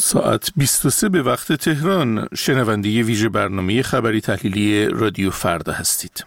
ساعت 23 به وقت تهران. شنونده ویژه برنامه خبری تحلیلی رادیو فردا هستید.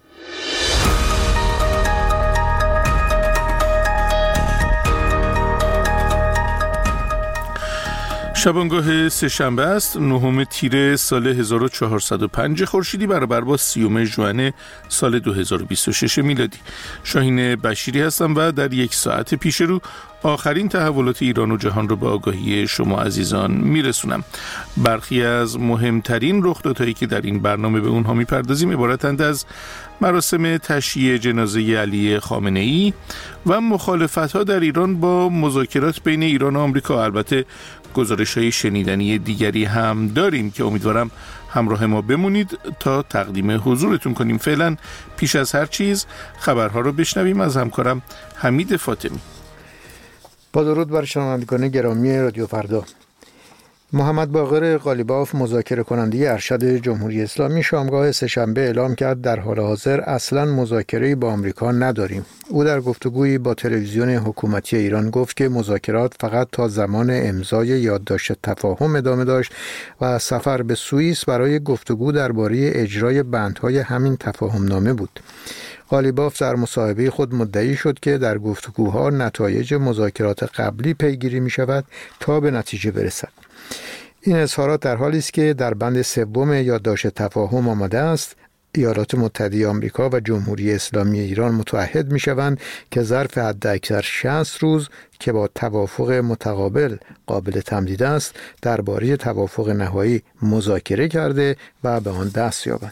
شبانگاه سه‌شنبه است، 9 تیر سال 1405 خورشیدی برابر با 30 ژوئن سال 2026 میلادی. شاهین بشیری هستم و در یک ساعت پیش رو آخرین تحولات ایران و جهان رو به آگاهی شما عزیزان میرسونم. برخی از مهمترین رخدادهایی که در این برنامه به اونها میپردازیم عبارتند از مراسم تشییع جنازه علی خامنه‌ای و مخالفت‌ها در ایران با مذاکرات بین ایران و آمریکا. البته گزارش‌های شنیدنی دیگری هم داریم که امیدوارم همراه ما بمونید تا تقدیم حضورتون کنیم. فعلا پیش از هر چیز خبرها رو بشنویم از همکارم حمید فاطمی. با درود بر شنوندگان گرامی رادیو فردا. محمد باقر قالیباف، مذاکره کننده ارشد جمهوری اسلامی، شامگاه سه‌شنبه اعلام کرد در حال حاضر اصلاً مذاکره‌ای با آمریکا نداریم. او در گفتگویی با تلویزیون حکومتی ایران گفت که مذاکرات فقط تا زمان امضای یادداشت تفاهم ادامه داشت و سفر به سوئیس برای گفتگو درباره اجرای بندهای همین تفاهمنامه بود. قالیباف در مصاحبه خود مدعی شد که در گفتگوها نتایج مذاکرات قبلی پیگیری می شود تا به نتیجه برسد. این اظهارات در حالی است که در بند سوم یادداشت تفاهم آمده است ایالات متحده آمریکا و جمهوری اسلامی ایران متعهد می شوند که ظرف حداکثر 60 روز که با توافق متقابل قابل تمدید است درباره توافق نهایی مذاکره کرده و به آن دست یابند.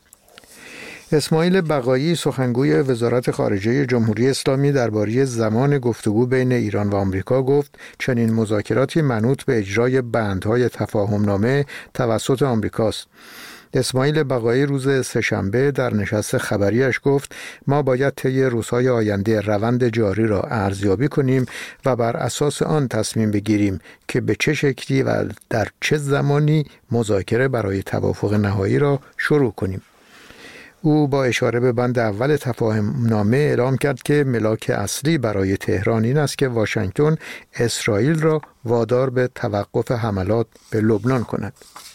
اسماعیل بقایی، سخنگوی وزارت خارجه جمهوری اسلامی، درباره زمان گفتگو بین ایران و آمریکا گفت چنین مذاکراتی منوط به اجرای بندهای تفاهمنامه توسط آمریکاست. اسماعیل بقایی روز سه‌شنبه در نشست خبریش گفت ما باید طی روزهای آینده روند جاری را ارزیابی کنیم و بر اساس آن تصمیم بگیریم که به چه شکلی و در چه زمانی مذاکره برای توافق نهایی را شروع کنیم. او با اشاره به بند اول تفاهمنامه اعلام کرد که ملاک اصلی برای تهران این است که واشنگتن اسرائیل را وادار به توقف حملات به لبنان کند.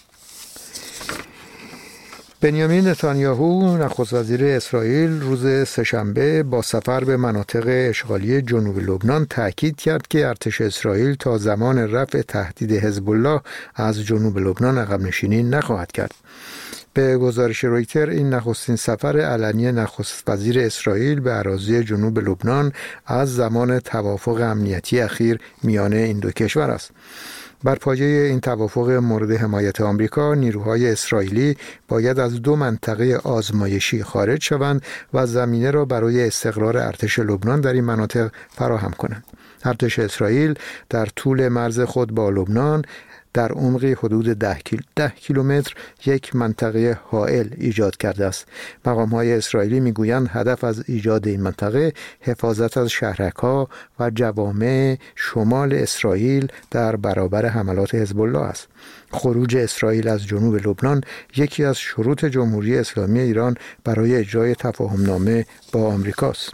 بنیامین نتانیاهو، نخست وزیر اسرائیل، روز سه‌شنبه با سفر به مناطق اشغالی جنوب لبنان تأکید کرد که ارتش اسرائیل تا زمان رفع تهدید حزب الله از جنوب لبنان عقب نشینی نخواهد کرد. به گزارش رویتر این نخستین سفر علنی نخست وزیر اسرائیل به اراضی جنوب لبنان از زمان توافق امنیتی اخیر میان این دو کشور است. بر پایه این توافق مورد حمایت آمریکا، نیروهای اسرائیلی باید از 2 منطقه آزمایشی خارج شوند و زمینه را برای استقرار ارتش لبنان در این مناطق فراهم کنند. ارتش اسرائیل در طول مرز خود با لبنان در عمقی حدود 10 کیلومتر یک منطقه حائل ایجاد کرده است. مقام‌های اسرائیلی میگویند هدف از ایجاد این منطقه حفاظت از شهرک‌ها و جوامع شمال اسرائیل در برابر حملات حزب الله است. خروج اسرائیل از جنوب لبنان یکی از شروط جمهوری اسلامی ایران برای اجرای تفاهمنامه با آمریکاست.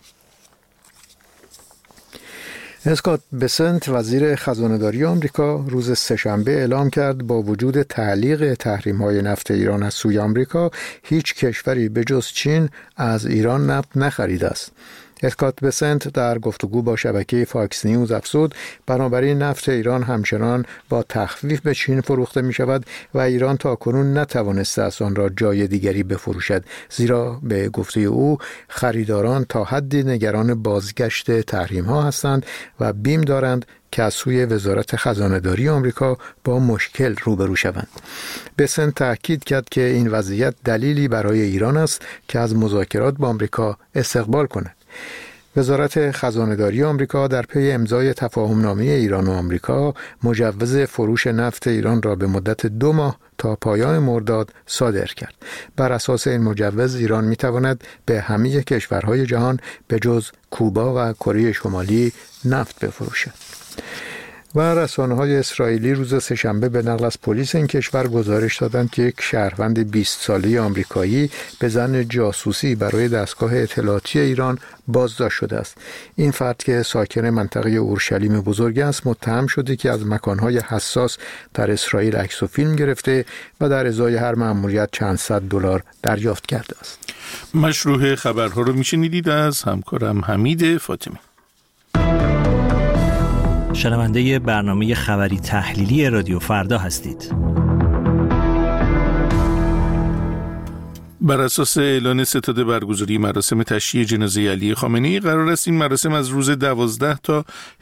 اسکات بسنت، وزیر خزانه‌داری آمریکا، روز سه‌شنبه اعلام کرد با وجود تعلیق تحریم‌های نفت ایران از سوی آمریکا، هیچ کشوری به جز چین از ایران نفت نخریده است. اسکات بسنت در گفتگو با شبکه فاکس نیوز افزود بنابراین نفت ایران همچنان با تخفیف به چین فروخته می شود و ایران تاکنون نتوانسته از آن را جای دیگری بفروشد، زیرا به گفته او خریداران تا حدی نگران بازگشت تحریم ها هستند و بیم دارند که از سوی وزارت خزانه‌داری آمریکا با مشکل روبرو شوند. بسنت تاکید کرد که این وضعیت دلیلی برای ایران است که از مذاکرات با آمریکا استقبال کند. وزارت خزانه‌داری آمریکا در پی امضای تفاهمنامه ایران و آمریکا مجوز فروش نفت ایران را به مدت 2 ماه تا پایان مرداد صادر کرد. بر اساس این مجوز ایران می‌تواند به همه کشورهای جهان به جز کوبا و کره شمالی نفت بفروشد. و رسانه‌های اسرائیلی روز سه‌شنبه به نقل از پلیس این کشور گزارش دادند که یک شهروند 20 ساله آمریکایی به ظن جاسوسی برای دستگاه اطلاعاتی ایران بازداشت شده است. این فرد که ساکن منطقه اورشلیم بزرگ است متهم شده که از مکان‌های حساس در اسرائیل عکس و فیلم گرفته و در ازای هر مأموریت چند صد دلار دریافت کرده است. مشروع خبرها رو میشنیدید از همکارم حمید فاطمی. شنونده برنامه خبری تحلیلی رادیو فردا هستید. بر اساس اعلان ستاد برگزاری مراسم تشییع جنازه علی خامنه‌ای قرار است این مراسم از روز 12 تا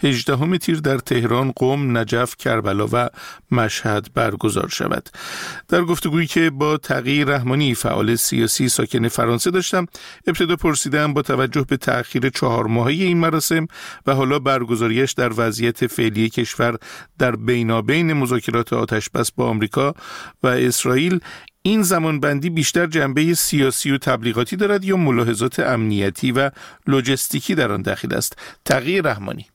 18 تیر در تهران، قم، نجف، کربلا و مشهد برگزار شود. در گفتگویی که با تقی رحمانی فعال سیاسی ساکن فرانسه داشتم، ابتدا پرسیدم با توجه به تأخیر 4 ماهه این مراسم و حالا برگزاریش در وضعیت فعلی کشور در بینابین مذاکرات آتش‌بس با آمریکا و اسرائیل، این زمانبندی بیشتر جنبه سیاسی و تبلیغاتی دارد یا ملاحظات امنیتی و لوجستیکی در آن داخل است؟ تقی رحمانی: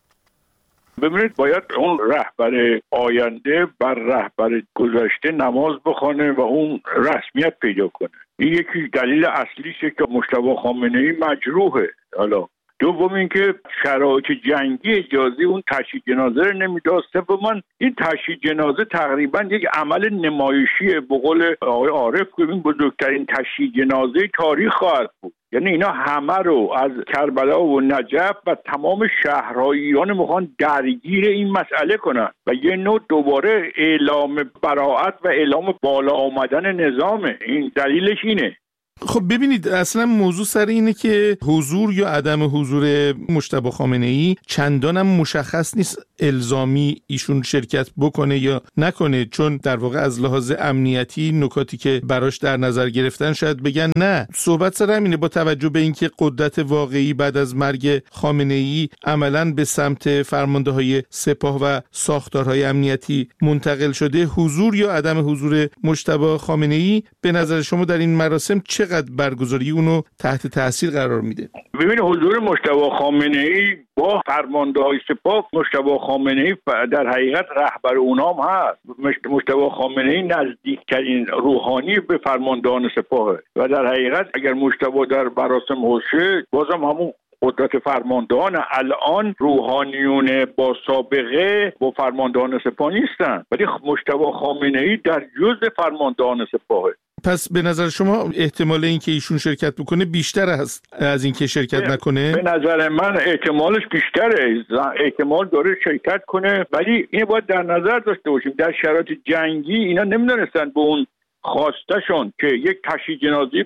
ببینید، باید اون رهبر آینده بر رهبر گذشته نماز بخونه و اون رسمیت پیدا کنه. این یکی دلیل اصلیشه که مجتبی خامنه‌ای مجروحه. حالا دوم این که شرایط جنگی اجازه اون تشییع جنازه رو نمیداد. سوم این تشییع جنازه تقریبا یک عمل نمایشیه. به قول آقای عارف که این بزرگترین تشییع جنازه تاریخ خواهد بود. یعنی اینا همه رو از کربلا و نجف و تمام شهرهای ایران میخوان درگیر این مسئله کنن و یه نوع دوباره اعلام براءت و اعلام بالا آمدن نظامه. این دلیلش اینه. خب ببینید، اصلا موضوع سر اینه که حضور یا عدم حضور مجتبی خامنه‌ای چندانم مشخص نیست الزامی ایشون شرکت بکنه یا نکنه، چون در واقع از لحاظ امنیتی نکاتی که براش در نظر گرفتن شاید بگن نه. صحبت سر همینه با توجه به اینکه قدرت واقعی بعد از مرگ خامنه‌ای عملاً به سمت فرمانده‌های سپاه و ساختارهای امنیتی منتقل شده، حضور یا عدم حضور مجتبی خامنه‌ای به نظر شما در این مراسم چقدر برگزاری اونو تحت تاثیر قرار میده؟ ببین، حضور مجتبی خامنه‌ای با فرمانده‌های سپاه، مجتبی خامنه‌ای در حقیقت رهبر اونام هست. مجتبی خامنه‌ای نزدیکترین روحانی به فرماندهان سپاهه و در حقیقت اگر مجتبی در مراسم باشه بازم همون قدرت فرماندهان. الان روحانیون با سابقه با فرماندهان سپاه نیستن، ولی مجتبی خامنه‌ای در جزء فرماندهان سپاهه. پس به نظر شما احتمال این که ایشون شرکت بکنه بیشتر هست از این که شرکت نکنه؟ به نظر من احتمالش بیشتره. احتمال داره شرکت کنه، ولی این باید در نظر داشته باشیم در شرایط جنگی اینا نمیدونستن به اون خواستشون که یک تشییع جنازه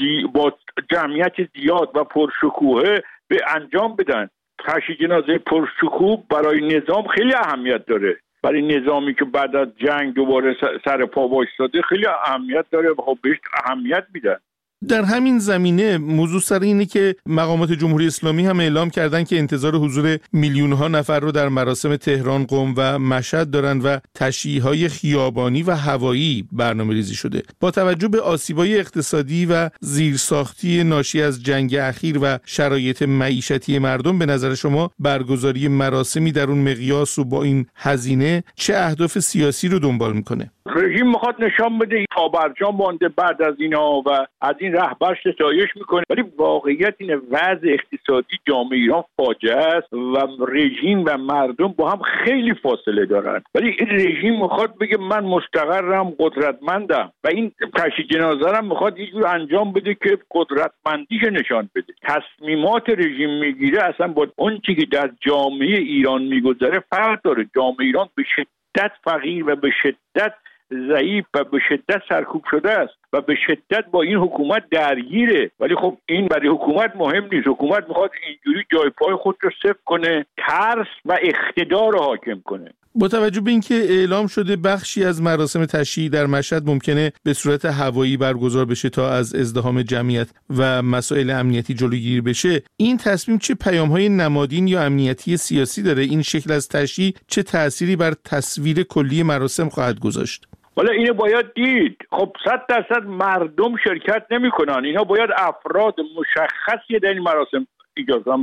با جمعیت زیاد و پرشکوه به انجام بدن. تشییع جنازه پرشکوه برای نظام خیلی اهمیت داره. برای نظامی که بعد از جنگ دوباره سر پا وایساده خیلی اهمیت داره و خب بهش اهمیت میدن. در همین زمینه موضوع سر اینه که مقامات جمهوری اسلامی هم اعلام کردن که انتظار حضور میلیون‌ها نفر رو در مراسم تهران، قم و مشهد دارن و تشییع‌های خیابانی و هوایی برنامه‌ریزی شده. با توجه به آسیب‌های اقتصادی و زیرساختی ناشی از جنگ اخیر و شرایط معیشتی مردم، به نظر شما برگزاری مراسمی در اون مقیاس و با این هزینه چه اهداف سیاسی رو دنبال میکنه؟ رژیم میخواد نشان بده پابرجا مانده بعد از اینا و از این رهبر ستایش میکنه، ولی واقعیت اینه وضع اقتصادی جامعه ایران فاجعه است و رژیم و مردم با هم خیلی فاصله دارن. ولی این رژیم میخواد بگه من مستقرم، قدرتمندم و این تشییع جنازه هم میخواد یه جور انجام بده که قدرتمندیش نشان بده. تصمیمات رژیم میگیره اصلا با اون چیزی که در جامعه ایران میگذره فرق داره. جامعه ایران به شدت فقیر و به شدت ضعیف و به شدت سرکوب شده است و به شدت با این حکومت درگیره، ولی خب این برای حکومت مهم نیست. حکومت میخواد اینجوری جای پای خود رو صفر کنه، ترس و اقتدار رو حاکم کنه. با توجه به اینکه اعلام شده بخشی از مراسم تشییع در مشهد ممکنه به صورت هوایی برگزار بشه تا از ازدحام جمعیت و مسائل امنیتی جلوگیری بشه، این تصمیم چه پیام‌های نمادین یا امنیتی سیاسی داره؟ این شکل از تشییع چه تأثیری بر تصویر کلی مراسم خواهد گذاشت؟ حالا اینو باید دید. خب 100% مردم شرکت نمی‌کنن. اینا باید افراد مشخصی در این مراسم ایجاد کنن. مثلا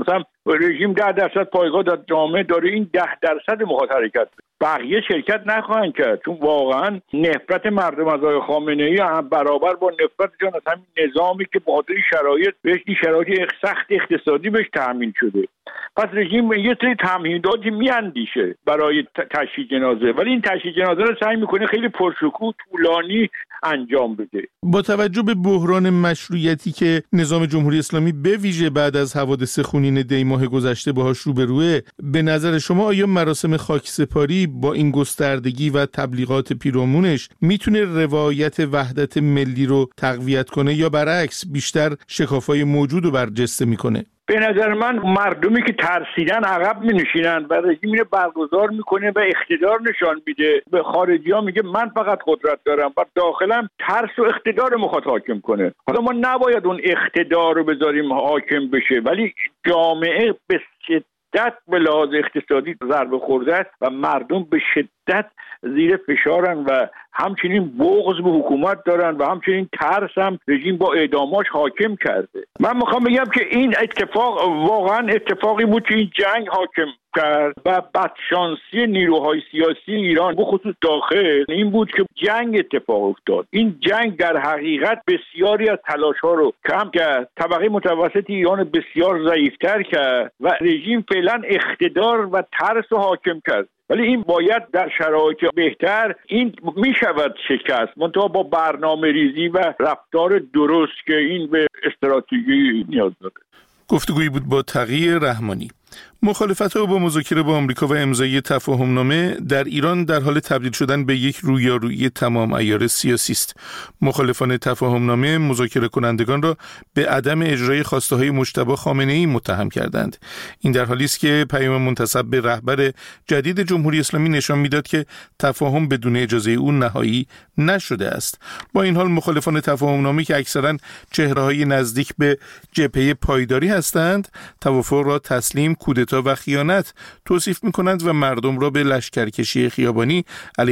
رژیم 10% پایگاه در جامعه داره، این 10% میخواد حرکت، بقیه شرکت نخواهند کرد، چون واقعا نفرت مردم از آقای خامنه‌ای هم برابر با نفرتشون از همین نظامی که با شرایط بهش شرایط سخت اقتصادی بهش تامین شده. پس رژیم یه سری تمهیداتی میاندیشه برای تشییع جنازه، ولی این تشییع جنازه رو سعی میکنه خیلی پرشکوه طولانی انجام بده. با توجه به بحران مشروعیتی که نظام جمهوری اسلامی به ویژه بعد از حوادث خونین دی ماه گذشته باهاش روبروه، به نظر شما آیا مراسم خاکسپاری با این گستردگی و تبلیغات پیرامونش میتونه روایت وحدت ملی رو تقویت کنه یا برعکس بیشتر شکافای موجود رو برجسته میکنه؟ به نظر من مردمی که ترسیدن عقب می‌نشینن و رژیم اینو برگزار میکنه و اقتدار نشان میده، به خارجی‌ها میگه من فقط قدرت دارم و داخلم ترس و اقتدار میخواد حاکم کنه. حالا ما نباید اون اقتدار رو بذاریم حاکم بشه، ولی جامعه به شدت به لحاظ اقتصادی ضربه خورده است و مردم به شدت زیر فشارن و همچنین بغض به حکومت دارن و همچنین ترس هم رژیم با اعداماش حاکم کرده. من میخوام بگم که این اتفاق واقعا اتفاقی بود که این جنگ حاکم کرد و بدشانسی نیروهای سیاسی ایران به خصوص داخل این بود که جنگ اتفاق افتاد. این جنگ در حقیقت بسیاری از تلاش‌ها رو کم کرد، طبقه متوسط ایران بسیار ضعیف‌تر کرد و رژیم فعلا اقتدار و ترس رو حاکم کرد. ولی این باید در شرایط بهتر این میشود شکست، منتها با برنامه ریزی و رفتار درست که این به استراتژی نیاز داره. گفتگویی بود با تقی رحمانی. مخالفت‌ها با مذاکره با آمریکا و امضای تفاهمنامه در ایران در حال تبدیل شدن به یک رویارویی تمام عیار سیاسی است. مخالفان تفاهمنامه مذاکره کنندگان را به عدم اجرای خواسته‌های مجتبی خامنه‌ای متهم کردند. این در حالی است که پیام منتسب به رهبر جدید جمهوری اسلامی نشان می‌داد که تفاهم بدون اجازه او نهایی نشده است. با این حال مخالفان تفاهمنامه که اکثراً چهره‌های نزدیک به جبهه پایداری هستند، توافق را تسلیم، کودتا و خیانت توصیف می‌کنند و مردم را به لشکرکشی خیابانی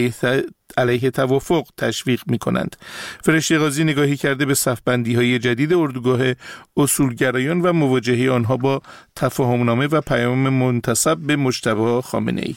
علیه توافق تشویق می‌کنند. فرشته قاضی نگاهی کرده به صف‌بندی‌های جدید اردوگاه اصولگرایان و مواجهه آنها با تفاهمنامه و پیام منتسب به مجتبی خامنه‌ای.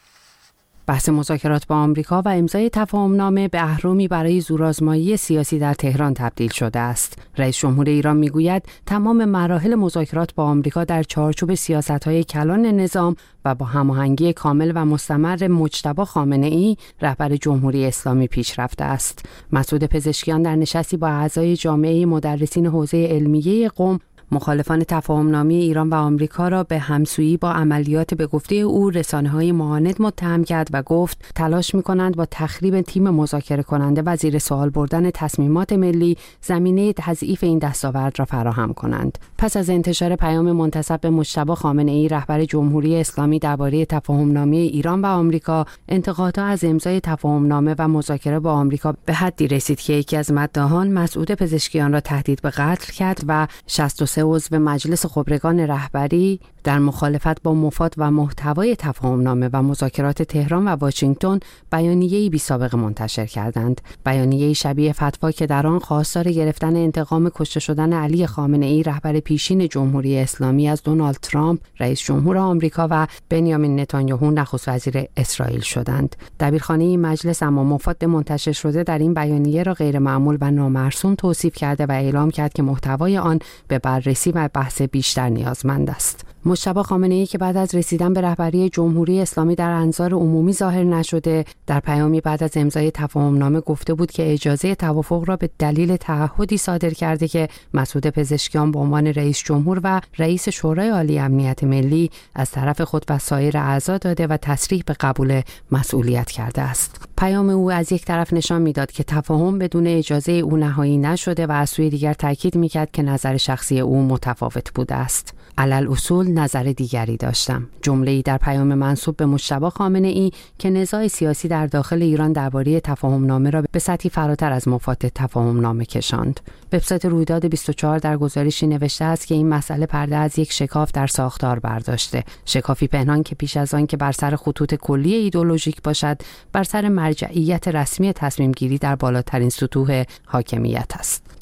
بحث مذاکرات با آمریکا و امضای تفاهمنامه به اهرامی برای زورآزمایی سیاسی در تهران تبدیل شده است. رئیس جمهور ایران میگوید تمام مراحل مذاکرات با آمریکا در چارچوب سیاست‌های کلان نظام و با هماهنگی کامل و مستمر مجتبی خامنه‌ای رهبر جمهوری اسلامی پیش رفته است. مسعود پزشکیان در نشستی با اعضای جامعه مدرسین حوزه علمیه قم مخالفان تفاهمنامه ایران و آمریکا را به همسویی با عملیات به گفته او رسانه‌های معاند متهم کرد و گفت تلاش می‌کنند با تخریب تیم مذاکره کننده و زیر سوال بردن تصمیمات ملی زمینه تضعیف این دستاورد را فراهم کنند. پس از انتشار پیام منتسب به مجتبی خامنه‌ای رهبر جمهوری اسلامی درباره تفاهمنامه ایران و آمریکا، انتقادها از امضای تفاهمنامه و مذاکره با آمریکا به حدی رسید که یکی از مداحان مسعود پزشکیان را تهدید به قتل کرد و 63 عضو مجلس خبرگان رهبری در مخالفت با مفاد و محتوای تفاهمنامه و مذاکرات تهران و واشنگتن بیانیه‌ای بی‌سابقه منتشر کردند. بیانیه‌ای شبیه فتوا که در آن خواستار گرفتن انتقام کشته شدن علی خامنه‌ای رهبر پیشین جمهوری اسلامی از دونالد ترامپ رئیس جمهور آمریکا و بنیامین نتانیاهو نخست وزیر اسرائیل شدند. دبیرخانه مجلس اما مفاد منتشر شده در این بیانیه را غیرمعمول و نامرسوم توصیف کرده و اعلام کرد که محتوای آن به بررسی و بحث بیشتر نیازمند است. مجتبی خامنه‌ای که بعد از رسیدن به رهبری جمهوری اسلامی در انظار عمومی ظاهر نشده، در پیامی بعد از امضای تفاهمنامه گفته بود که اجازه توافق را به دلیل تعهدی صادر کرده که مسعود پزشکیان به عنوان رئیس جمهور و رئیس شورای عالی امنیت ملی از طرف خود و سایر اعضا داده و تصریح به قبول مسئولیت کرده است. پیام او از یک طرف نشان میداد که تفاهم بدون اجازه او نهایی نشده و از سوی دیگر تاکید میکرد که نظر شخصی او متفاوت بوده است. علل اصول نظر دیگری داشتم. جمله‌ای در پیام منسوب به مجتبی خامنه‌ای که نزاع سیاسی در داخل ایران درباره تفاهمنامه را به سطحی فراتر از مفاد تفاهمنامه کشاند. وبسایت رویداد 24 در گزارشی نوشته است که این مسئله پرده از یک شکاف در ساختار برداشته. شکافی پنهان که پیش از آن که بر سر خطوط کلی ایدئولوژیک باشد، بر سر مرجعیت رسمی تصمیم گیری در بالاترین سطوح حاکمیت است.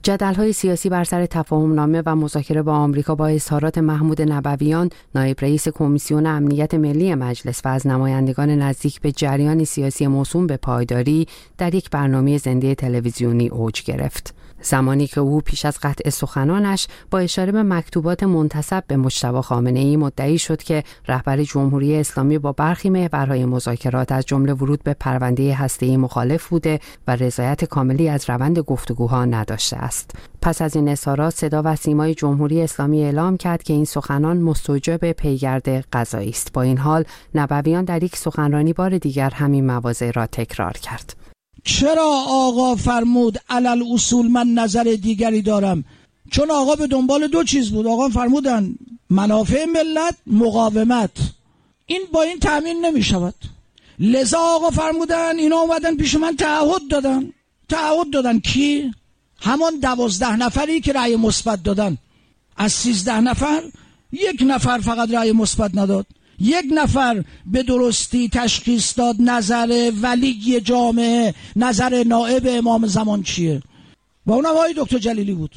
جدل‌های سیاسی بر سر تفاهم‌نامه و مذاکره با آمریکا با اظهارات محمود نبویان، نایب رئیس کمیسیون امنیت ملی مجلس و از نمایندگان نزدیک به جریان سیاسی موسوم به پایداری در یک برنامه زنده تلویزیونی اوج گرفت. زمانی که او پیش از قطع سخنانش با اشاره به مکتوبات منتسب به مجتبی خامنه‌ای مدعی شد که رهبر جمهوری اسلامی با برخی محورهای مذاکرات از جمله ورود به پرونده هسته‌ای مخالف بوده و رضایت کاملی از روند گفتگوها نداشته است. پس از این اظهارات صدا و سیمای جمهوری اسلامی اعلام کرد که این سخنان مستوجب پیگرد قضایی است. با این حال نبویان در یک سخنرانی بار دیگر همین مواضع را تکرار کرد. چرا آقا فرمود علل اصول من نظر دیگری دارم؟ چون آقا به دنبال دو چیز بود. آقا فرمودن منافع ملت، مقاومت. این با این تأمین نمی شود. لذا آقا فرمودن اینا اومدن پیش من تعهد دادن کی؟ همان 12 نفری که رأی مثبت دادن. از 13 نفر 1 نفر فقط رأی مثبت نداد. 1 نفر به درستی تشخیص داد نظر ولی جامعه، نظر نائب امام زمان چیه و اونم آقای دکتر جلیلی بود.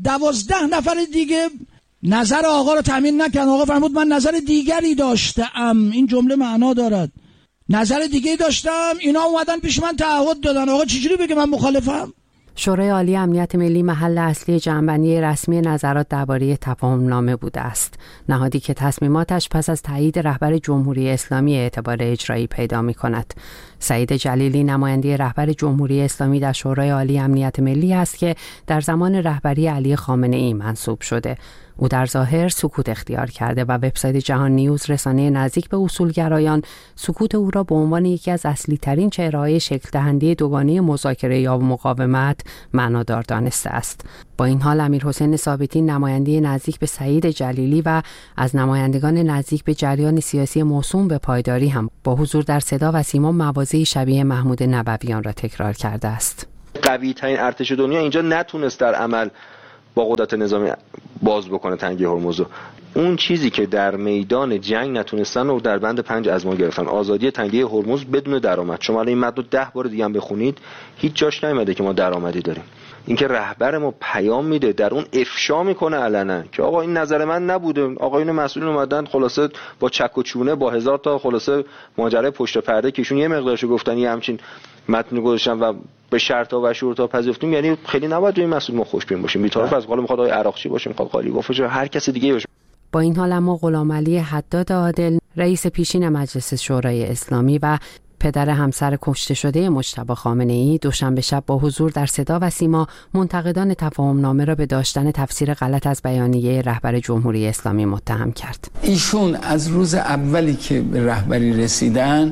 12 نفر دیگه نظر آقا رو تامین نکردن. آقا فرمود من نظر دیگری داشتم. این جمله معنا دارد. نظر دیگری داشتم، اینا اومدن پیش من تعهد دادن. آقا چجوری بگه من مخالفم؟ شورای عالی امنیت ملی محل اصلی جمع‌بندی رسمی نظرات درباره تفاهم‌نامه بوده است، نهادی که تصمیماتش پس از تایید رهبر جمهوری اسلامی اعتبار اجرایی پیدا می‌کند. سعید جلیلی نماینده رهبر جمهوری اسلامی در شورای عالی امنیت ملی است که در زمان رهبری علی خامنه‌ای منصوب شده. او در ظاهر سکوت اختیار کرده و وبسایت جهان نیوز، رسانه نزدیک به اصولگرایان، سکوت او را به عنوان یکی از اصلی ترین چهره‌های شکل دهنده دوگانه مذاکره یا مقاومت معنادار دانسته است. با این حال امیرحسین ثابتی نماینده نزدیک به سعید جلیلی و از نمایندگان نزدیک به جریان سیاسی موسوم به پایداری هم با حضور در صدا و سیما مواضعی شبیه محمود نبویان را تکرار کرده است. قوی ترین ارتش دنیا اینجا نتونست در عمل با قدرت نظامی باز بکنه تنگه هرمز. اون چیزی که در میدان جنگ نتونستن و در بند 5 از ما گرفتن، آزادی تنگه هرمز بدون درآمد. شما الان این متن رو 10 بار دیگه هم بخونید، هیچ جاش نیومده که ما درآمدی داریم. اینکه رهبر ما پیام میده، در اون افشا میکنه علنا که آقا این نظر من نبوده، آقایون مسئولین اومدن خلاصه با چک و چونه، با 1000 تا خلاصه ماجرای پشت پرده که ایشون یه مقدارشو گفتن، یه همچین متن گذاشتن و به شرطا و شروطا پذیرفتیم. یعنی خیلی نباید روی مسئول ما خوشبین باشیم. بی‌طرف از قال میخواد آقای عراقچی باشه، میخواد قالیباف باشه، هر کس دیگه باشه. با این حال اما غلامعلی حداد عادل، رئیس پیشین مجلس شورای اسلامی و پدر همسر کشته شده مجتبی خامنه‌ای، دوشنبه شب با حضور در صدا و سیما منتقدان تفاهم‌نامه را به داشتن تفسیر غلط از بیانیه رهبر جمهوری اسلامی متهم کرد. ایشون از روز اولی که به رهبری رسیدن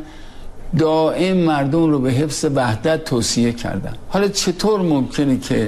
دائم مردم رو به حفظ وحدت توصیه کردن. حالا چطور ممکنه که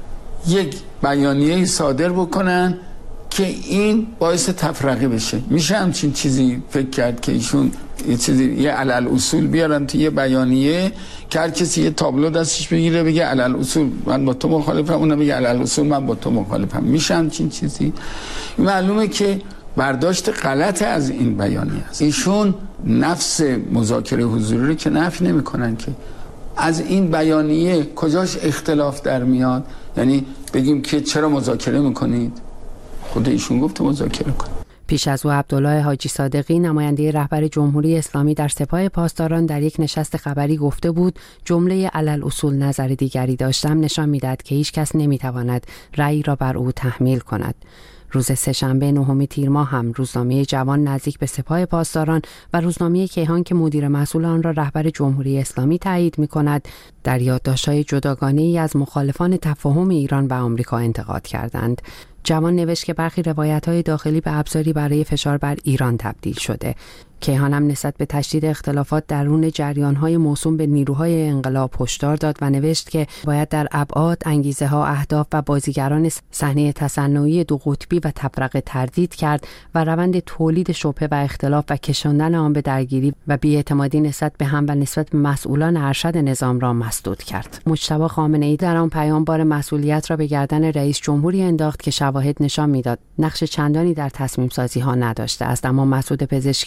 یک بیانیه صادر بکنن که این باعث تفرقه بشه؟ میشه همچین چیزی فکر کرد که ایشون یه علل اصول بیارن تو یه بیانیه که هر کسی یه تابلو دستش بگیره بگه علل اصول من با تو مخالفم، اون بگه علل اصول من با تو مخالفم؟ میشه همچین چیزی؟ معلومه که برداشت غلط از این بیانیه است. ایشون نفس مذاکره حضوری رو که نفی نمی‌کنن که از این بیانیه کجاش اختلاف در میاد؟ یعنی بگیم که چرا مذاکره میکنید؟ خود ایشون گفت مذاکره کنید. پیش از او عبدالله حاجی صادقی نماینده رهبر جمهوری اسلامی در سپاه پاسداران در یک نشست خبری گفته بود جمله علل اصول نظر دیگری داشتم نشان می‌دهد که هیچ کس نمی‌تواند رأی را بر او تحمیل کند. روز سه‌شنبه 9 تیر ماه هم روزنامه جوان نزدیک به سپاه پاسداران و روزنامه کیهان که مدیر مسئول آن را رهبر جمهوری اسلامی تایید می‌کند در یادداشت‌های جداگانه‌ای از مخالفان تفاهم ایران و آمریکا انتقاد کردند. جوان نوشت که برخی روایت‌های داخلی به ابزاری برای فشار بر ایران تبدیل شده. کیهان هم نسبت به تشدید اختلافات درون جریان‌های موسوم به نیروهای انقلاب هشدار داد و نوشت که باید در ابعاد، انگیزه‌ها، اهداف و بازیگران صحنه تصنعی دو قطبی و تفرقه تردید کرد و روند تولید شبهه و اختلاف و کشاندن آن به درگیری و بی‌اعتمادی نسبت به هم و نسبت به مسئولان ارشد نظام را مسدود کرد. مجتبی خامنه‌ای در آن پیام بار مسئولیت را به گردن رئیس جمهوری انداخت که شواهد نشان می‌داد نقش چندانی در تصمیم سازی‌ها نداشته است، اما مسعود پزشکیان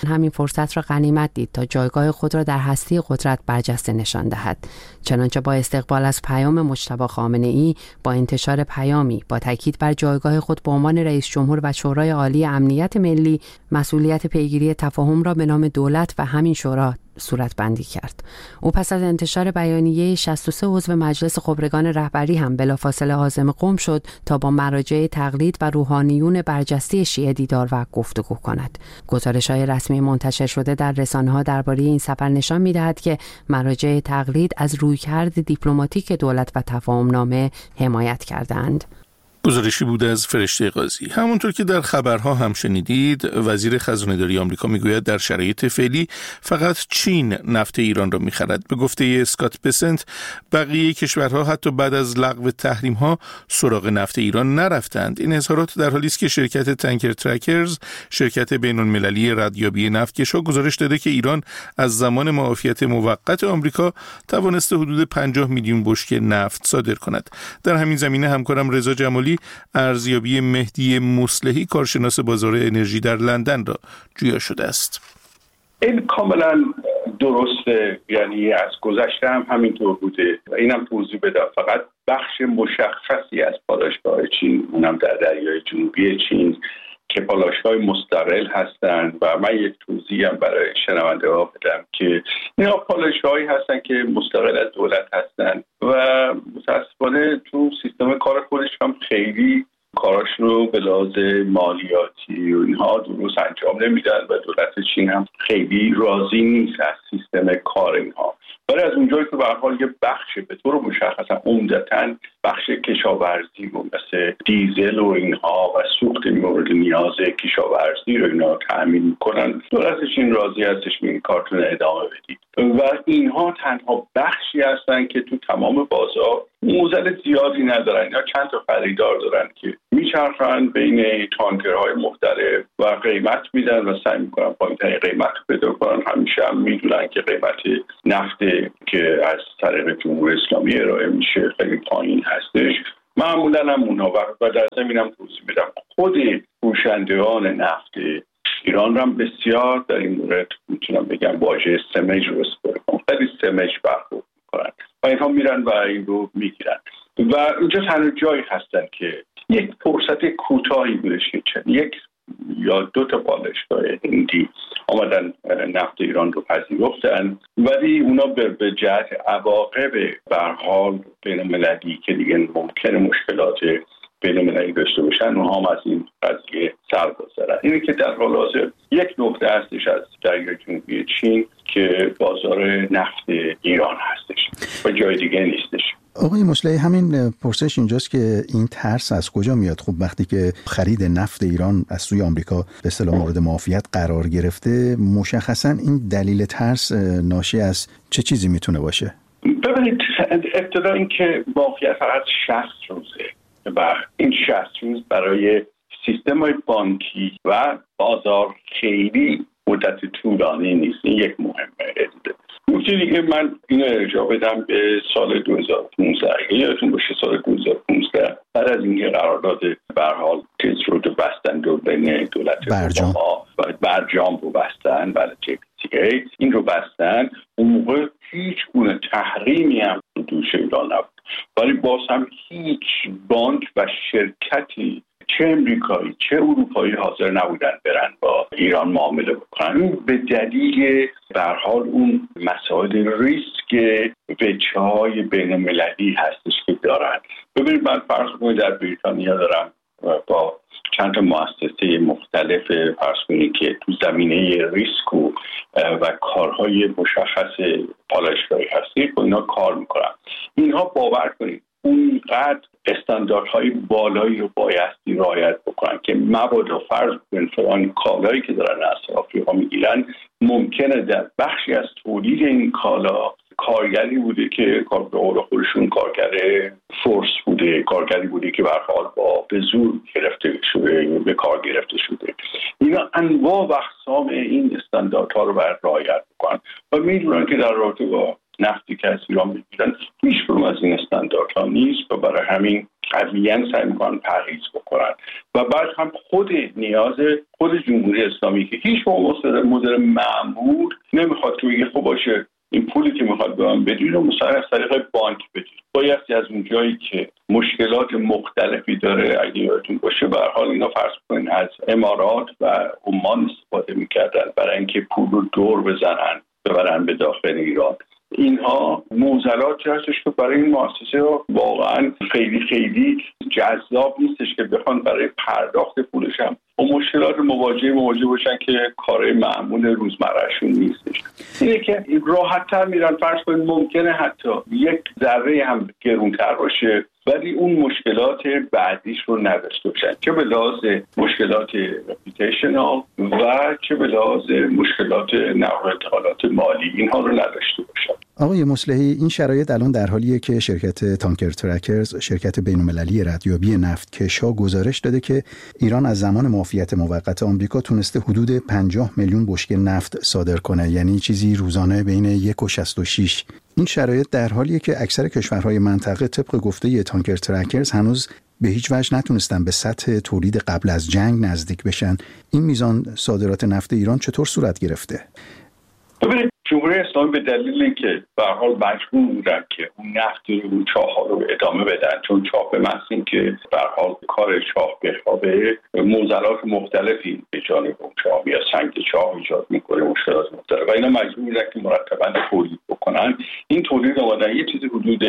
همین فرصت را غنیمت دید تا جایگاه خود را در هستی قدرت برجسته نشان دهد. چنانچه با استقبال از پیام مجتبی خامنه‌ای، با انتشار پیامی با تاکید بر جایگاه خود به عنوان رئیس جمهور و شورای عالی امنیت ملی، مسئولیت پیگیری تفاهم را به نام دولت و همین شورا صورت بندی کرد. او پس از انتشار بیانیه 63 عضو مجلس خبرگان رهبری هم بلافاصله عازم قم شد تا با مراجع تقلید و روحانیون برجسته شیعه دیدار و گفتگو کند. گزارش‌های رسمی منتشر شده در رسانه‌ها درباره این سفر نشان می‌دهد که مراجع تقلید از رویکرد دیپلماتیک دولت و تفاهم‌نامه حمایت کردند. گزارشی بود از فرشته قاضی. همونطور که در خبرها هم شنیدید، وزیر خزانه‌داری آمریکا میگوید در شرایط فعلی فقط چین نفت ایران را میخرد. به گفته اسکات بسنت، بقیه کشورها حتی بعد از لغو تحریم‌ها سراغ نفت ایران نرفتند. این اظهارات در حالی است که شرکت تانکر ترکرز، شرکت بین‌المللی ردیابی نفتکش‌ها، گزارش داده که ایران از زمان معافیت موقت آمریکا توانسته حدود 50 میلیون بشکه نفت صادر کند. در همین زمینه همکارم رضا جمالی ارزیابی مهدی مصلحی، کارشناس بازار انرژی در لندن، را جویا شده است. این کاملا درسته، یعنی از گذشته هم همینطور بوده و اینم توضیح بدم. فقط بخش مشخصی از پالایشگاه چین، اونم در دریای جنوبی چین، که پالایشگاه مستقل هستند و من یک توضیح هم برای شنونده ها بدم که اینا پالایشگاهایی هستن که مستقل از دولت هستن و متاسفانه تو سیستم کار خودش هم خیلی کاراشون رو به لحاظ مالیاتی و اینها درست انجام نمیدن و دولت چین هم خیلی راضی نیست از سیستم کار اینها. ولی از اونجایی که به هر حال یه بخش به طور مشخصا عمدتاً بخش کشاورزی و مثل دیزل و اینها و سوخت مورد نیاز کشاورزی رو اینا تأمین میکنن، دولت چین راضی هستش این کارتون ادامه بدید و اینها تنها بخشی هستن که تو تمام بازار موزل زیادی ندارن. اینا چند تا خریدار دارن که میچرخن بین تانکرهای مختلف و قیمت میدن و سعی میکنن پایین‌ترین قیمت رو پیدا کنن. همیشه هم میدونن که قیمت نفت که از طریق جمهوری اسلامی ارائه میشه خیلی پایین هستش. معمولا هم اونها و در زمینم توضیح بدم خود فروشندگان نفت ایران هم بسیار در این مورد میتونم بگم واژه سمج رو استفاده کنم، خیلی سمج برخورد میکنن و اینها میرن و این رو میگیرن و اینجا تنها جایی هستن که یک فرصت کوتاهی بودش که یک یا دو تا پالایشگاه هندی آمدن نفت ایران رو پذیرفتن، ولی اونا به جهت عواقب به هر حال بین‌المللی که دیگه ممکنه مشکلات بین‌المللی داشته باشن، اونها هم از این قضیه سرگذرن. اینه که در حال حاضر یک نقطه هستش از دریای جنوبی چین که بازار نفت ایران هستش و جای دیگه نیستش. آقای مصلحی، همین پرسش اینجاست که این ترس از کجا میاد؟ خب وقتی که خرید نفت ایران از سوی آمریکا به اصطلاح مورد معافیت قرار گرفته، مشخصاً این دلیل ترس ناشی از چه چیزی میتونه باشه؟ ببینید، ابتدا این که معافیت فقط 60 روزه و این 60 روز برای سیستم‌های بانکی و بازار خیلی مدت طولانی نیست. این یک مهمه. نکته دیگه من اینو ارجاع بدم به سال 2015. یادتون باشه سال 2015 بعد از اینکه قرارداد به هر حال تیز رو بستن بین دولت اوباما و برجام رو بستن، بعد JPTA این رو بستن، اون موقع هیچ گونه تحریمی هم دوش ایران نبود، ولی باز هم هیچ بانک و شرکتی چه امریکایی چه اروپایی حاضر نبودن برن با ایران معامله بکنن. این به دلیل به هر حال اون مسائل ریسک وجه‌های بین‌المللی هستش که دارن. ببینید، من فرض کنید در بریتانیا دارم با چند تا مؤسسه مختلف فرض کنید که تو زمینه ریسک و کارهای مشخص پالایشگاهی هستی با اینا کار میکنن. اینها باور کنید اونقدر استانداردهای بالایی رو بایستی رعایت بکنن که مبادا فرض کنید فلان کالایی که دارن از آفریقا میگیرن ممکنه در بخشی از تولید این کالا کارگری بوده که به قول خودشون کارگر فورس بوده، کارگری بوده که به هر حال با به زور گرفته شده، به کار گرفته شده. اینا انواع و اقسام این استانداردها رو باید رعایت بکنن و میدونن که در رابطه با نفتی که از ایران میگیرن هیچ کدوم از این استانداردها نیست و برای همین قویاً سعی میکنن پرهیز بکنن و بعد هم نیاز خود جمهوری اسلامی که هیچ مدیر مأمور نمیخواد که بگه خب باشه این پولی که میخواد به من بدید رو مثلا از طریق بانک بدید. بایستی از اون جایی که مشکلات مختلفی داره، اگه یادتون باشه به هر حال اینا فرض کنین از امارات و عمان استفاده میکردن برای اینکه پول رو دور بزنن ببرن به داخل ایران. اینها معضلاتی هستش که برای این مؤسسه واقعا خیلی جذاب نیستش که بخوان برای پرداخت پولش هم با مشکلات مواجه باشن که کار معمول روزمرهشون نیستش. اینه که راحت‌تر میرن، فرض کنید ممکنه حتی یک ذره هم گرونتر باشه ولی اون مشکلات بعدیش رو نداشته باشن، چه به لحاظ مشکلات رپیتیشنال و چه به لحاظ مشکلات نقل و انتقالات مالی، اینها رو نداشته باشن. آقای مصلحی، این شرایط الان در حالیه که شرکت تانکر ترکرز، شرکت بین‌المللی ردیابی نفتکش‌ها گزارش داده که ایران از زمان معافیت موقت آمریکا تونسته حدود 50 میلیون بشکه نفت صادر کنه، یعنی چیزی روزانه بین 1 و 66. این شرایط در حالیه که اکثر کشورهای منطقه طبق گفته تانکر ترکرز هنوز به هیچ وجه نتونستن به سطح تولید قبل از جنگ نزدیک بشن. این میزان صادرات نفت ایران چطور صورت گرفته؟ ببینید، جمهوری اسلامی به دلیل اینکه به هر حال مجبور بودن که اون نفت رو چاه‌ها رو ادامه بدن، چون چاه به محض اینکه به هر حال کار چاه بخوابه معضلات مختلفی به جانب اون چاه یا سنگ چاه ایجاد میکنه، مشکلات مختلف و اینا مجبور بودن که مرتباً تولید بکنن. این تولید آمدن یه چیزی حدود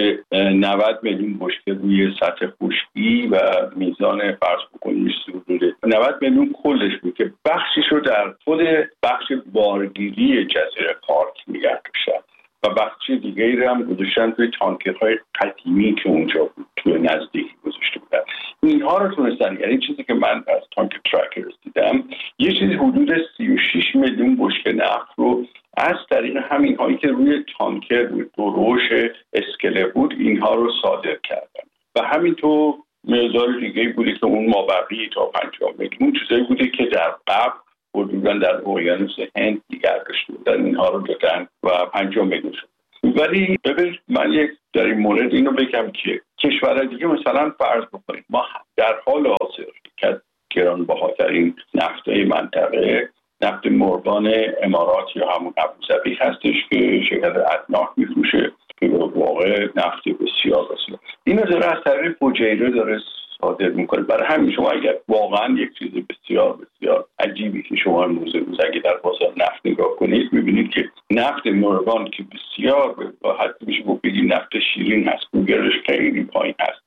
90 میلیون بشکه روی سطح خشکی و میزان فرض بکنید حدود 90 میلیون کلش بود که بخشش رو در خود بخش بارگیری جزیره پارک نگه داشتن و بخش دیگری رو هم گذاشتن توی تانکرهای قدیمی که اونجا بود، توی نزدیکی گذاشته بودن. اینها رو تونستن، یعنی چیزی که من از تانکر ترکرز دیدم، یه چیزی حدود 36 میلیون بشکه نفت رو از طریق همین هایی که روی تانکر دروش اسکله بود اینها رو صادر کردن و همینطور مقدار دیگه بودی که اون مابقی تا 50 میلیون چیزایی بودی که در قبل حدوداً در اقیانوس هند دیگر داشته بودن، اینها رو دادن و 50 میلیون شد. ولی ببینید، من یک در این مورد اینو بگم که کشورهای دیگه مثلا فرض بکنید ما در حال حاضر که گرانبهاترین نفت‌های منطقه نفت مرغان امارات یا همون ابوظبی هستش که شرکت ادناک میفروشه که واقع نفت بسیار بسیار اینو داره از طریق فجیره داره صادر میکنه. برای همین شما اگر واقعا یک چیز بسیار بسیار عجیبی که شما روز اگه در بازار نفت نگاه کنید میبینید که نفت مرغان که بسیار حتی میشه بگید نفت شیرین هست، گوگرش خیلی پایین هست،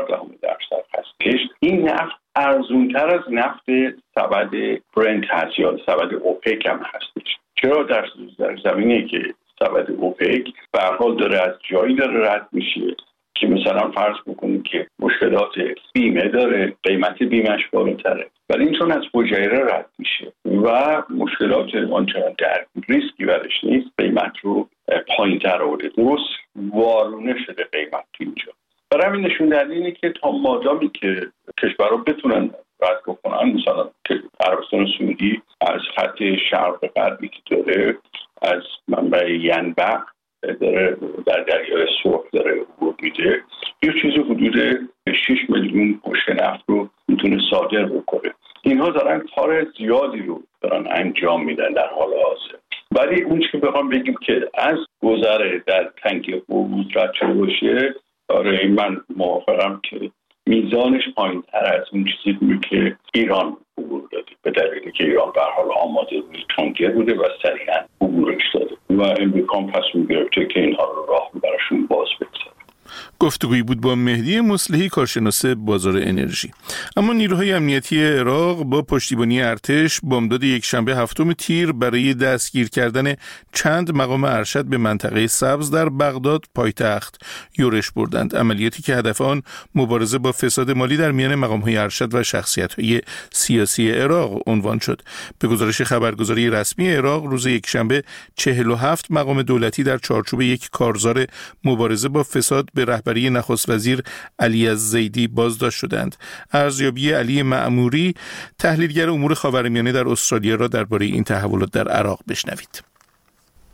0.4% هستش. این نفت ارزونتر از نفت سبد برنت هست یا سبد اوپک هم هستش. چرا؟ در زمینه که سبد اوپک به هر حال داره از جایی داره رد میشه که مثلا فرض بکنید که مشکلات بیمه داره، قیمت بیمهش بالاتره، ولی این چون از فجیره رد میشه و مشکلات آنچنان در ریسکی برش نیست، قیمت رو پایین تر آورده، درست وارونه شده قیمت اینجا. برای همین نشون دهنده اینه که تا مادامی که کشورها بتونن رد بکنن، مثلا عربستان سعودی از خط شرق غربی که داره از منبع ینبع داره در دریای سرخ داره عبور میده، یه چیز حدود 6 میلیون بشکه نفت رو میتونه صادر بکنه. اینها دارن کار زیادی رو دارن انجام میدن در حال حاضر. ولی اون چیزی بخوام بگیم که از گذر در تنگی هرمز رد شده باشه، آره من موافقم که میزانش پایین‌تر از اون چیزی بود که ایران عبور داده، به دلیلی که ایران به هر حال آماده روی تانکر بوده و سریعا عبورش داده و امریکا هم تصمیم گرفته که اینها رو راه براشون باز بگذاره. گفتگویی بود با مهدی مصلحی، کارشناس بازار انرژی. اما نیروهای امنیتی عراق با پشتیبانی ارتش بامداد یکشنبه 7 تیر برای دستگیر کردن چند مقام ارشد به منطقه سبز در بغداد پایتخت یورش بردند. عملیاتی که هدف آن مبارزه با فساد مالی در میان مقام‌های ارشد و شخصیت‌های سیاسی عراق عنوان شد. به گزارش خبرگزاری رسمی عراق روز یکشنبه 47 مقام دولتی در چارچوب یک کارزار مبارزه با فساد به رهبری نخست وزیر علی الزیدی بازداشت شدند. ارزیابی علی مأموری، تحلیلگر امور خاورمیانه در استرالیا، را درباره این تحولات در عراق بشنوید.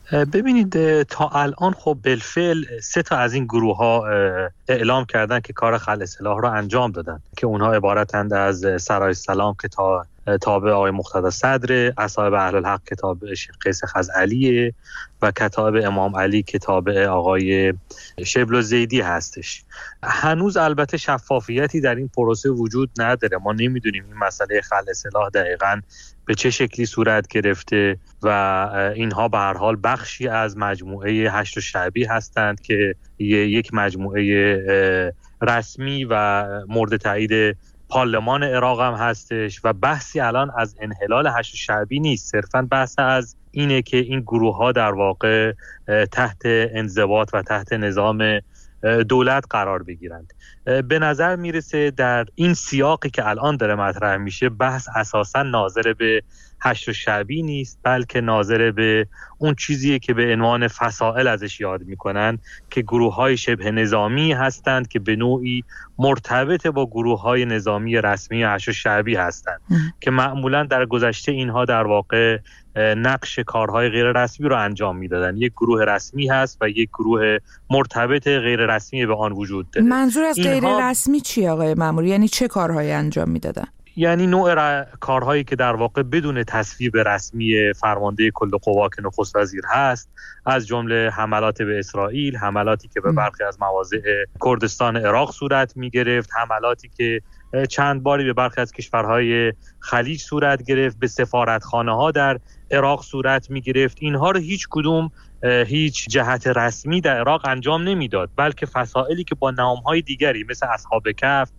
ببینید تا الان خب بالفعل 3 تا از این گروه ها اعلام کردن که کار خلع سلاح را انجام دادن که اونها عبارتند از سرای سلام که تابع آقای مقتدی صدر، اصحاب اهل الحق که تابع شیخ قیس خزعلیه و کتاب امام علی که تابع آقای شبل الزیدی هستش. هنوز البته شفافیتی در این پروسه وجود نداره. ما نمیدونیم این مسئله خلع سلاح دقیقاً به چه شکلی صورت گرفته و اینها به هر حال بخشی از مجموعه هشت شعبی هستند که یک مجموعه رسمی و مورد تایید پارلمان عراق هم هستش و بحثی الان از انحلال هشت شعبی نیست، صرفاً بحث از اینه که این گروه ها در واقع تحت انضباط و تحت نظام دولت قرار بگیرند. به نظر میرسه در این سیاقی که الان داره مطرح میشه بحث اساساً ناظر به هشت شعبی نیست، بلکه ناظر به اون چیزیه که به عنوان فصائل ازش یاد میکنن که گروه‌های شبه نظامی هستند که به نوعی مرتبط با گروه‌های نظامی رسمی هشت شعبی هستند که معمولاً در گذشته اینها در واقع نقش کارهای غیر رسمی رو انجام میدادن. یک گروه رسمی هست و یک گروه مرتبط غیر رسمی به آن وجود داره. منظور از غیر رسمی چی آقای مأموری؟ یعنی چه کارهایی انجام میدادن؟ یعنی نوع کارهایی که در واقع بدون تصویب رسمی فرمانده کل قوا که نخست وزیر هست، از جمله حملات به اسرائیل، حملاتی که به برخی از مواضع کردستان عراق صورت می گرفت، حملاتی که چند باری به برخی از کشورهای خلیج صورت گرفت، به سفارتخانه ها در عراق صورت می گرفت. اینها رو هیچ کدوم هیچ جهت رسمی در عراق انجام نمیداد، بلکه فصائلی که با نامهای دیگری مثل اصحاب کهف،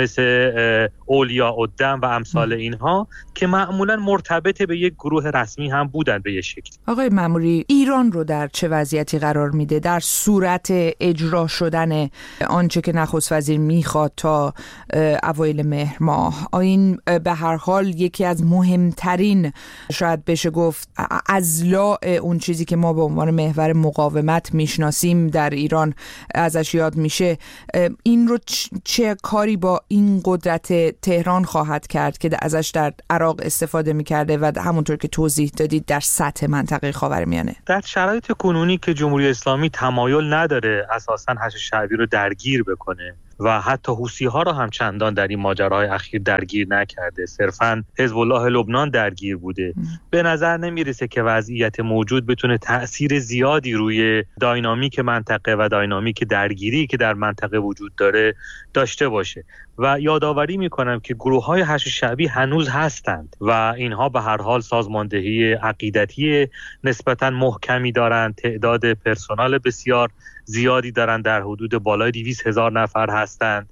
مثل اولیاء الدم و امثال اینها که معمولا مرتبط به یک گروه رسمی هم بودن به یک شکل. آقای مأموری، ایران رو در چه وضعیتی قرار میده در صورت اجرا شدن آنچه که نخست وزیر میخواد تا اوایل مهر ماه؟ این به هر حال یکی از مهمترین، شاید بشه گفت اضلاع اون چیزی که ما به عنوان محور مقاومت میشناسیم در ایران ازش یاد میشه. این رو چه کاری با این قدرت تهران خواهد کرد که ازش در عراق استفاده میکرده و همونطور که توضیح دادید در سطح منطقه خاورمیانه؟ در شرایط کنونی که جمهوری اسلامی تمایل نداره اساساً هشت شعبی رو درگیر بکنه و حتی حوثی‌ها را هم چندان در این ماجراهای اخیر درگیر نکرده، صرفاً حزب الله لبنان درگیر بوده، به نظر نمیرسه که وضعیت موجود بتونه تأثیر زیادی روی داینامیک منطقه و داینامیک درگیری که در منطقه وجود داره داشته باشه. و یادآوری میکنم که گروه‌های هشت شعبی هنوز هستند و اینها به هر حال سازماندهی عقیدتی نسبتاً محکمی دارند، تعداد پرسنل بسیار زیادی دارن، در حدود بالای 200,000 نفر هستند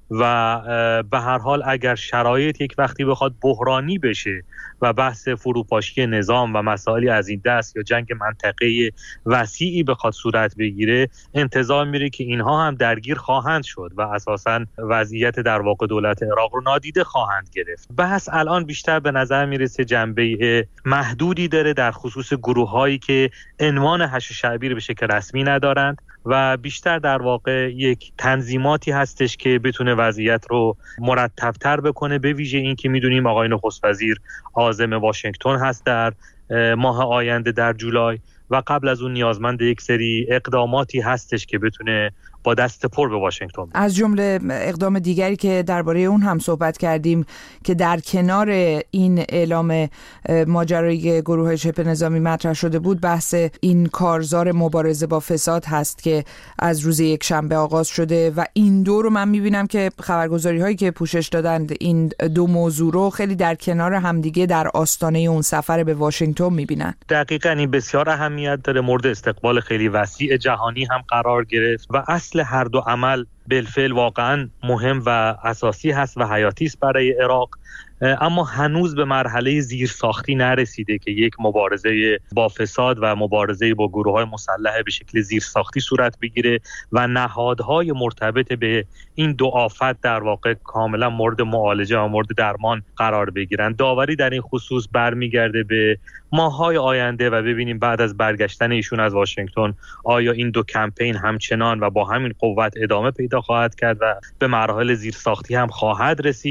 و به هر حال اگر شرایط یک وقتی بخواد بحرانی بشه و بحث فروپاشی نظام و مسائلی از این دست یا جنگ منطقه‌ای وسیعی بخواد صورت بگیره، انتظار میره که اینها هم درگیر خواهند شد و اساساً وضعیت در واقع دولت عراق رو نادیده خواهند گرفت. بحث الان بیشتر به نظر میرسه جنبه محدودی داره در خصوص گروه‌هایی که عنوان هشت شعبی رو به شکل رسمی ندارند و بیشتر در واقع یک تنظیماتی هستش که بتونه وضعیت رو مرتب‌تر بکنه، به ویژه این که میدونیم آقای نخست وزیر عازم واشنگتن هست در ماه آینده در جولای و قبل از اون نیازمند یک سری اقداماتی هستش که بتونه با دست پر به واشنگتن. از جمله اقدام دیگری که درباره اون هم صحبت کردیم که در کنار این اعلام ماجرای گروه شبه نظامی مطرح شده بود، بحث این کارزار مبارزه با فساد هست که از روز یک شنبه آغاز شده و این دو رو من میبینم که خبرگزاری هایی که پوشش دادند این دو موضوع رو خیلی در کنار همدیگه در آستانه اون سفر به واشنگتن میبینن. دقیقاً این بسیار اهمیت داره، مورد استقبال خیلی وسیع جهانی هم قرار گرفت و اصل هر دو عمل بالفعل واقعا مهم و اساسی هست و حیاتی است برای عراق، اما هنوز به مرحله زیرساختی نرسیده که یک مبارزه با فساد و مبارزه با گروه‌های مسلح به شکل زیرساختی صورت بگیره و نهادهای مرتبط به این دو آفت در واقع کاملا مورد معالجه و مورد درمان قرار بگیرن. داوری در این خصوص برمیگرده به ماه‌های آینده و ببینیم بعد از برگشتن ایشون از واشنگتن آیا این دو کمپین همچنان و با همین قوت ادامه پیدا خواهد کرد و به مراحل زیرساختی هم خواهد رسید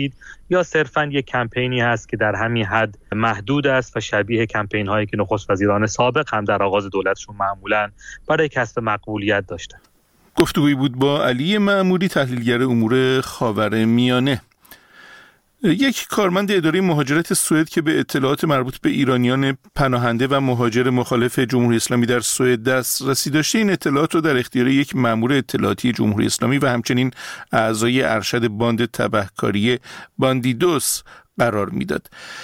یا صرفاً یک کمپینی هست که در همین حد محدود است و شبیه کمپین هایی که نخست وزیران سابق هم در آغاز دولتشون معمولاً برای کسب مقبولیت داشتن. گفتگویی بود با علی معموری، تحلیلگر امور خاورمیانه. یک کارمند اداره مهاجرت سوئد که به اطلاعات مربوط به ایرانیان پناهنده و مهاجر مخالف جمهوری اسلامی در سوئد دسترسی داشته، این اطلاعات رو در اختیار یک مأمور اطلاعاتی جمهوری اسلامی و همچنین اعضای ارشد باند تبهکاری باندیدوس قرار میداد.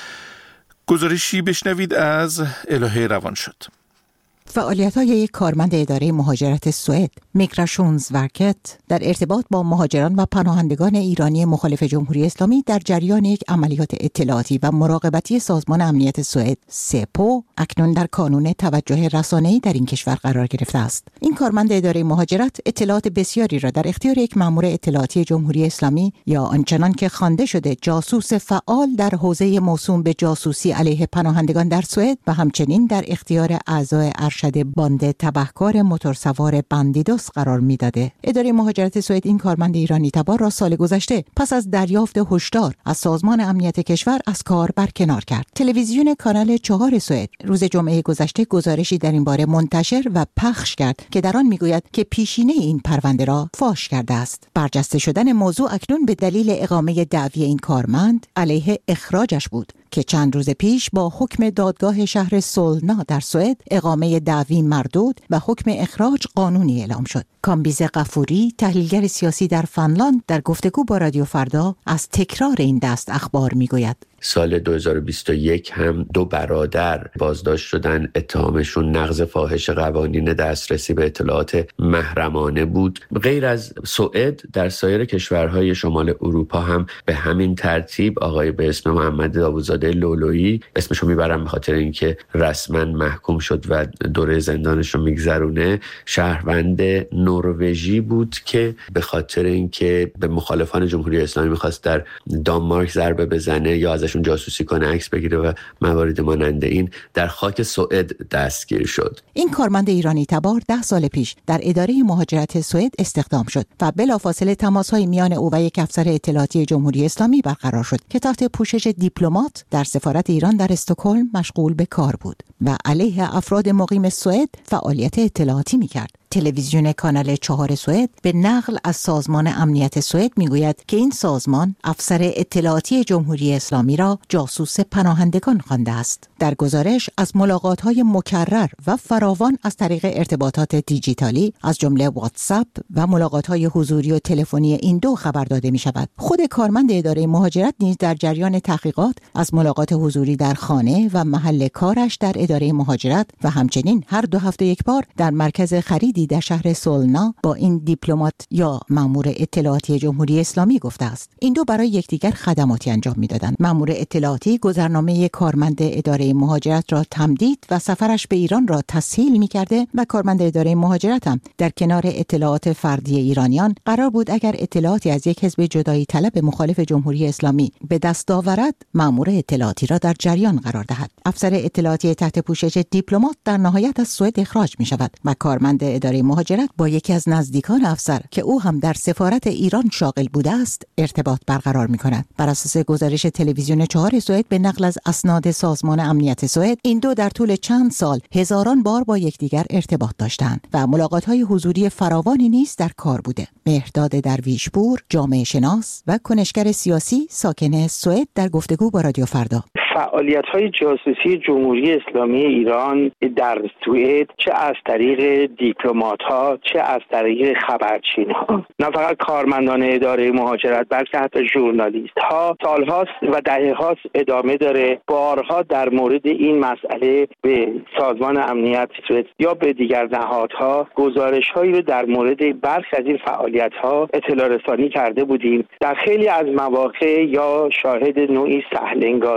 گزارشی بشنوید از الهه روانشاد. فعالیت‌های یک کارمند اداره مهاجرت سوئد، میگراسیونزورکت، در ارتباط با مهاجران و پناهندگان ایرانی مخالف جمهوری اسلامی در جریان یک عملیات اطلاعاتی و مراقبتی سازمان امنیت سوئد سپو اکنون در کانون توجه رسانه‌ای در این کشور قرار گرفته است. این کارمند اداره مهاجرت اطلاعات بسیاری را در اختیار یک مأمور اطلاعاتی جمهوری اسلامی یا آنچنان که خوانده شده جاسوس فعال در حوزه موسوم به جاسوسی علیه پناهندگان در سوئد و همچنین در اختیار اعضای ارشد باند تبهکار موتورسوار باندیدوس قرار میداده. اداره مهاجرت سوئد این کارمند ایرانی تبار را سال گذشته پس از دریافت هشدار از سازمان امنیت کشور از کار برکنار کرد. تلویزیون کانال 4 سوئد روز جمعه گذشته گزارشی در این باره منتشر و پخش کرد که در آن میگوید که پیشینه این پرونده را فاش کرده است. برجسته شدن موضوع اکنون به دلیل اقامه دعوی این کارمند علیه اخراجش بود که چند روز پیش با حکم دادگاه شهر سولنا در سوئد اقامه دعوی مردود و حکم اخراج قانونی اعلام شد. کامبیز غفوری، تحلیلگر سیاسی در فنلاند، در گفتگو با رادیو فردا از تکرار این دست اخبار میگوید. سال 2021 هم 2 برادر بازداشت شدن. اتهامشون نقض فاحش قوانین دسترسی به اطلاعات محرمانه بود. غیر از سوئد در سایر کشورهای شمال اروپا هم به همین ترتیب آقای به اسم محمد داوودزاده لولویی، اسمشو میبرم به خاطر اینکه رسما محکوم شد و دوره زندانش رو میگذرونه، شهروند نروژی بود که به خاطر اینکه به مخالفان جمهوری اسلامی میخواست در دانمارک ضربه بزنه یا ازشون جاسوسی کنه، عکس بگیره و موارد مانند این، در خاک سوئد دستگیر شد. این کارمند ایرانی تبار 10 سال پیش در اداره مهاجرت سوئد استخدام شد و بلافاصله تماس‌های میان او و یک افسر اطلاعاتی جمهوری اسلامی برقرار شد که تحت پوشش دیپلمات در سفارت ایران در استکهلم مشغول به کار بود و علیه افراد مقیم سوئد فعالیت اطلاعاتی می‌کرد. تلویزیون کانال 4 سوئد به نقل از سازمان امنیت سوئد میگوید که این سازمان افسر اطلاعاتی جمهوری اسلامی را جاسوس پناهندگان خوانده است. در گزارش از ملاقات‌های مکرر و فراوان از طریق ارتباطات دیجیتالی از جمله واتساپ و ملاقات‌های حضوری و تلفنی این دو خبر داده می‌شود. خود کارمند اداره مهاجرت نیز در جریان تحقیقات از ملاقات حضوری در خانه و محل کارش در اداره مهاجرت و همچنین هر 2 هفته یک بار در مرکز خریدی در شهر سولنا با این دیپلمات یا مأمور اطلاعاتی جمهوری اسلامی گفته است. این دو برای یکدیگر خدماتی انجام می‌دادند. مأمور اطلاعاتی گذرنامه کارمند اداره مهاجرت را تمدید و سفرش به ایران را تسهیل می‌کرده و کارمند اداره مهاجرت هم در کنار اطلاعات فردی ایرانیان قرار بود اگر اطلاعاتی از یک حزب جدایی طلب مخالف جمهوری اسلامی به دست آورد، مأمور اطلاعاتی را در جریان قرار دهد. افسر اطلاعاتی تحت پوشش دیپلمات در نهایت از سوئد اخراج می‌شود و کارمند اداره مهاجرت با یکی از نزدیکان افسر که او هم در سفارت ایران شاغل بوده است ارتباط برقرار می‌کند. بر اساس گزارش تلویزیون 4 سوئد به نقل از اسناد سازمان امنیت سوئد، این دو در طول چند سال هزاران بار با یکدیگر ارتباط داشتند و ملاقات‌های حضوری فراوانی نیز در کار بوده. مهرداد درویشپور، جامعه شناس و کنشگر سیاسی ساکن سوئد، در گفتگو با رادیو فردا. فعالیت‌های جاسوسی جمهوری اسلامی ایران در سوئد چه از طریق دیپلمات‌ها چه از طریق خبرچین‌ها، نه فقط کارمندان اداره مهاجرت بلکه حتی ژورنالیست‌ها سال‌هاست و دهه‌هاست ادامه داره. بارها در مورد این مسئله به سازمان امنیت سوئد یا به دیگر نهادها گزارش‌هایی رو در مورد برخی از این فعالیت‌ها اطلاع رسانی کرده بودیم. در خیلی از مواقع یا شاهد نوعی سهل‌انگاری بودیم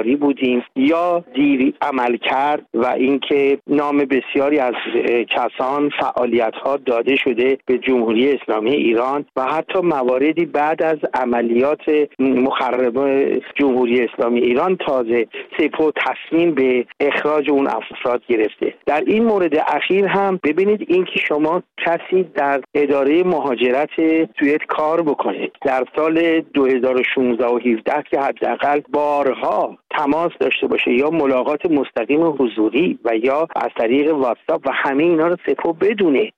ببینیم یا دیر عمل کرد و اینکه نام بسیاری از کسان فعالیت‌ها داده شده به جمهوری اسلامی ایران و حتی مواردی بعد از عملیات مخربه جمهوری اسلامی ایران تازه سپاه تصمیم به اخراج اون افراد گرفته. در این مورد اخیر هم ببینید اینکه شما کسی در اداره مهاجرت سوئد کار بکنید در سال 2016 و 17 که حداقل بارها تماس داشته باشه یا ملاقات مستقیم حضوری و یا از طریق واتساپ و همه اینا رو سپاه بدونه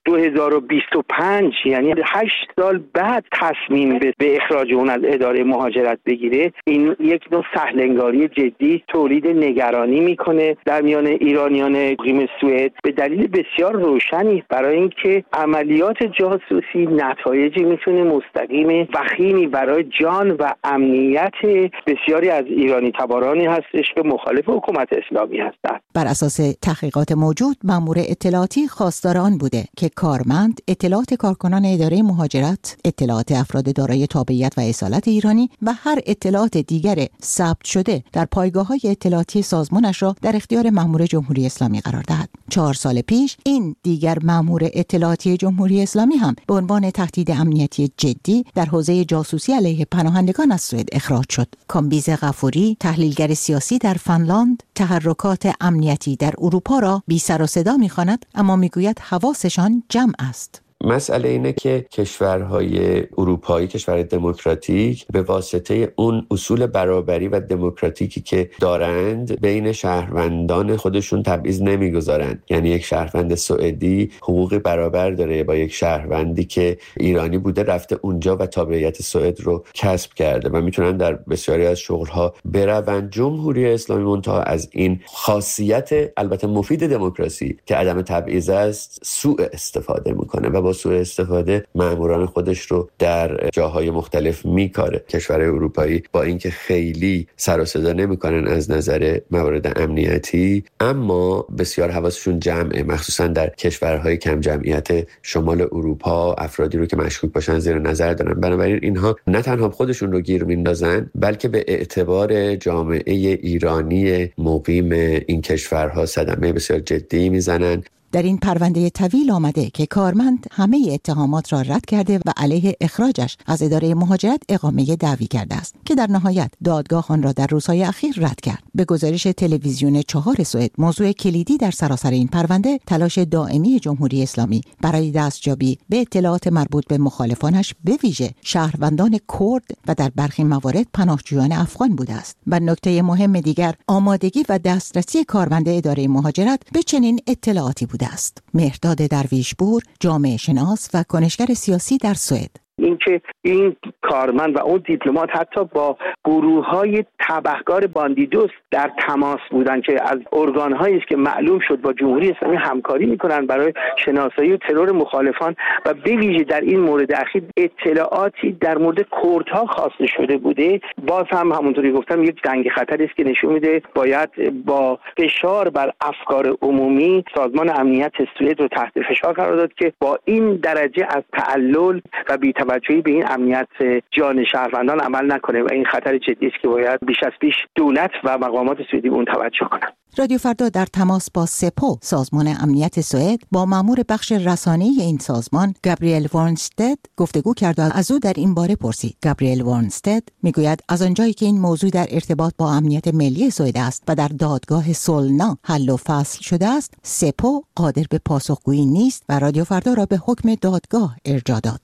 2025 یعنی 8 سال بعد تصمیم به اخراج اون از اداره مهاجرت بگیره، این یک نوع سهلنگاری جدی تولید نگرانی میکنه در میان ایرانیان مقیم سوئد به دلیل بسیار روشنی برای اینکه عملیات جاسوسی نتایجی میتونه مستقیم وخیمی برای جان و امنیت بسیاری از ایرانی تبارانی هستش که مخالف حکومت اسلامی هستند. بر اساس تحقیقات موجود، مأمور اطلاعاتی خواستار آن بوده که کارمند اطلاعات کارکنان اداره مهاجرت، اطلاعات افراد دارای تابعیت و اصالت ایرانی و هر اطلاعات دیگر ثبت شده در پایگاه‌های اطلاعاتی سازمانش را در اختیار مأمور جمهوری اسلامی قرار دهد. 4 سال پیش این دیگر مأمور اطلاعاتی جمهوری اسلامی هم به عنوان تهدید امنیتی جدی در حوزه جاسوسی علیه پناهندگان از سوئد اخراج شد. کامبیز غفوری، تحلیلگر سیاسی در فنلاند، تحرکات امنیتی در اروپا را بی سر و صدا می‌خواند، اما میگوید حواسشان جمع است. مسئله اینه که کشورهای اروپایی، کشورهای دموکراتیک به واسطه اون اصول برابری و دموکراتیکی که دارند بین شهروندان خودشون تبعیض نمیگذارند. یعنی یک شهروند سوئدی حقوق برابر داره با یک شهروندی که ایرانی بوده رفته اونجا و تابعیت سوئد رو کسب کرده و میتونن در بسیاری از شغلها بروند. جمهوری اسلامی منتها از این خاصیت البته مفید دموکراسی که عدم تبعیض است سوء استفاده میکنه و با سوء استفاده مأموران خودش رو در جاهای مختلف میکاره. کشورهای اروپایی با اینکه خیلی سر و صدا نمیکنن از نظر موارد امنیتی، اما بسیار حواسشون جمعه، مخصوصا در کشورهای کم جمعیت شمال اروپا افرادی رو که مشکوک باشن زیر نظر دارن. بنابراین اینها نه تنها خودشون رو گیر میندازن بلکه به اعتبار جامعه ایرانی مقیم این کشورها صدمه بسیار جدی میزنن. در این پرونده طویل آمده که کارمند همه اتهامات را رد کرده و علیه اخراجش از اداره مهاجرت اقامه دعوی کرده است که در نهایت دادگاه آن را در روزهای اخیر رد کرد. به گزارش تلویزیون 4 سوئد، موضوع کلیدی در سراسر این پرونده تلاش دائمی جمهوری اسلامی برای دستیابی به اطلاعات مربوط به مخالفانش، به ویژه شهروندان کرد و در برخی موارد پناهجویان افغان بوده است. و نکته مهم دیگر آمادگی و دسترسی کارمند اداره مهاجرت به چنین اطلاعاتی بود است. مهرداد درویشپور، جامعه شناس و کنشگر سیاسی در سوئد. اینکه این کارمند و اون دیپلمات حتی با گروه‌های تبهکار باندیدوس در تماس بودن که از ارگان‌هایی است که معلوم شد با جمهوری اسلامی همکاری می‌کنند برای شناسایی و ترور مخالفان و به ویژه در این مورد اخیر اطلاعاتی در مورد کردها خواسته شده بوده. باز هم همونطوری گفتم یک جنگ خطری است که نشون میده باید با فشار بر افکار عمومی سازمان امنیت سوئد رو تحت فشار قرار داد که با این درجه از تعلل و بی‌توجهی به این امنیت جان شهروندان عمل نکنه و این خطر جدی است که باید بیش از پیش دولت و مقامات سوئدی به اون توجه کنند. رادیو فردا در تماس با سپاه، سازمان امنیت سوئد، با مأمور بخش رسانه‌ای این سازمان گابریل وارنستد گفتگو کرد و از او در این باره پرسید. گابریل وارنستد میگوید از آنجایی که این موضوع در ارتباط با امنیت ملی سوئد است و در دادگاه سولنا حل و فصل شده است، سپاه قادر به پاسخگویی نیست و رادیو فردا را به حکم دادگاه ارجاع داد.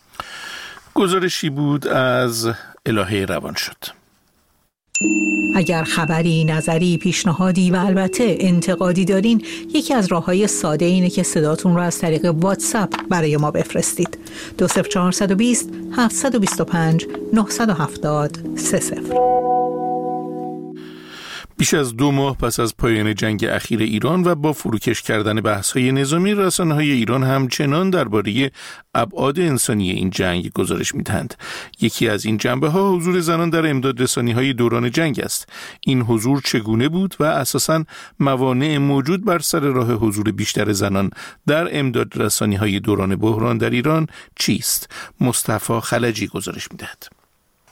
گزارشی بود از الهه روان شد. اگر خبری، نظری، پیشنهادی و البته انتقادی دارین، یکی از راه‌های ساده اینه که صداتون رو از طریق واتساپ برای ما بفرستید. 20420 725 970 30. بیش از 2 ماه پس از پایان جنگ اخیر ایران و با فروکش کردن بحث‌های نظامی، رسانه‌های ایران همچنان درباره ابعاد انسانی این جنگ گزارش می‌دهند. یکی از این جنبه‌ها حضور زنان در امدادرسانی‌های دوران جنگ است. این حضور چگونه بود و اساساً موانع موجود بر سر راه حضور بیشتر زنان در امدادرسانی‌های دوران بحران در ایران چیست؟ مصطفی خلجی گزارش می‌دهد.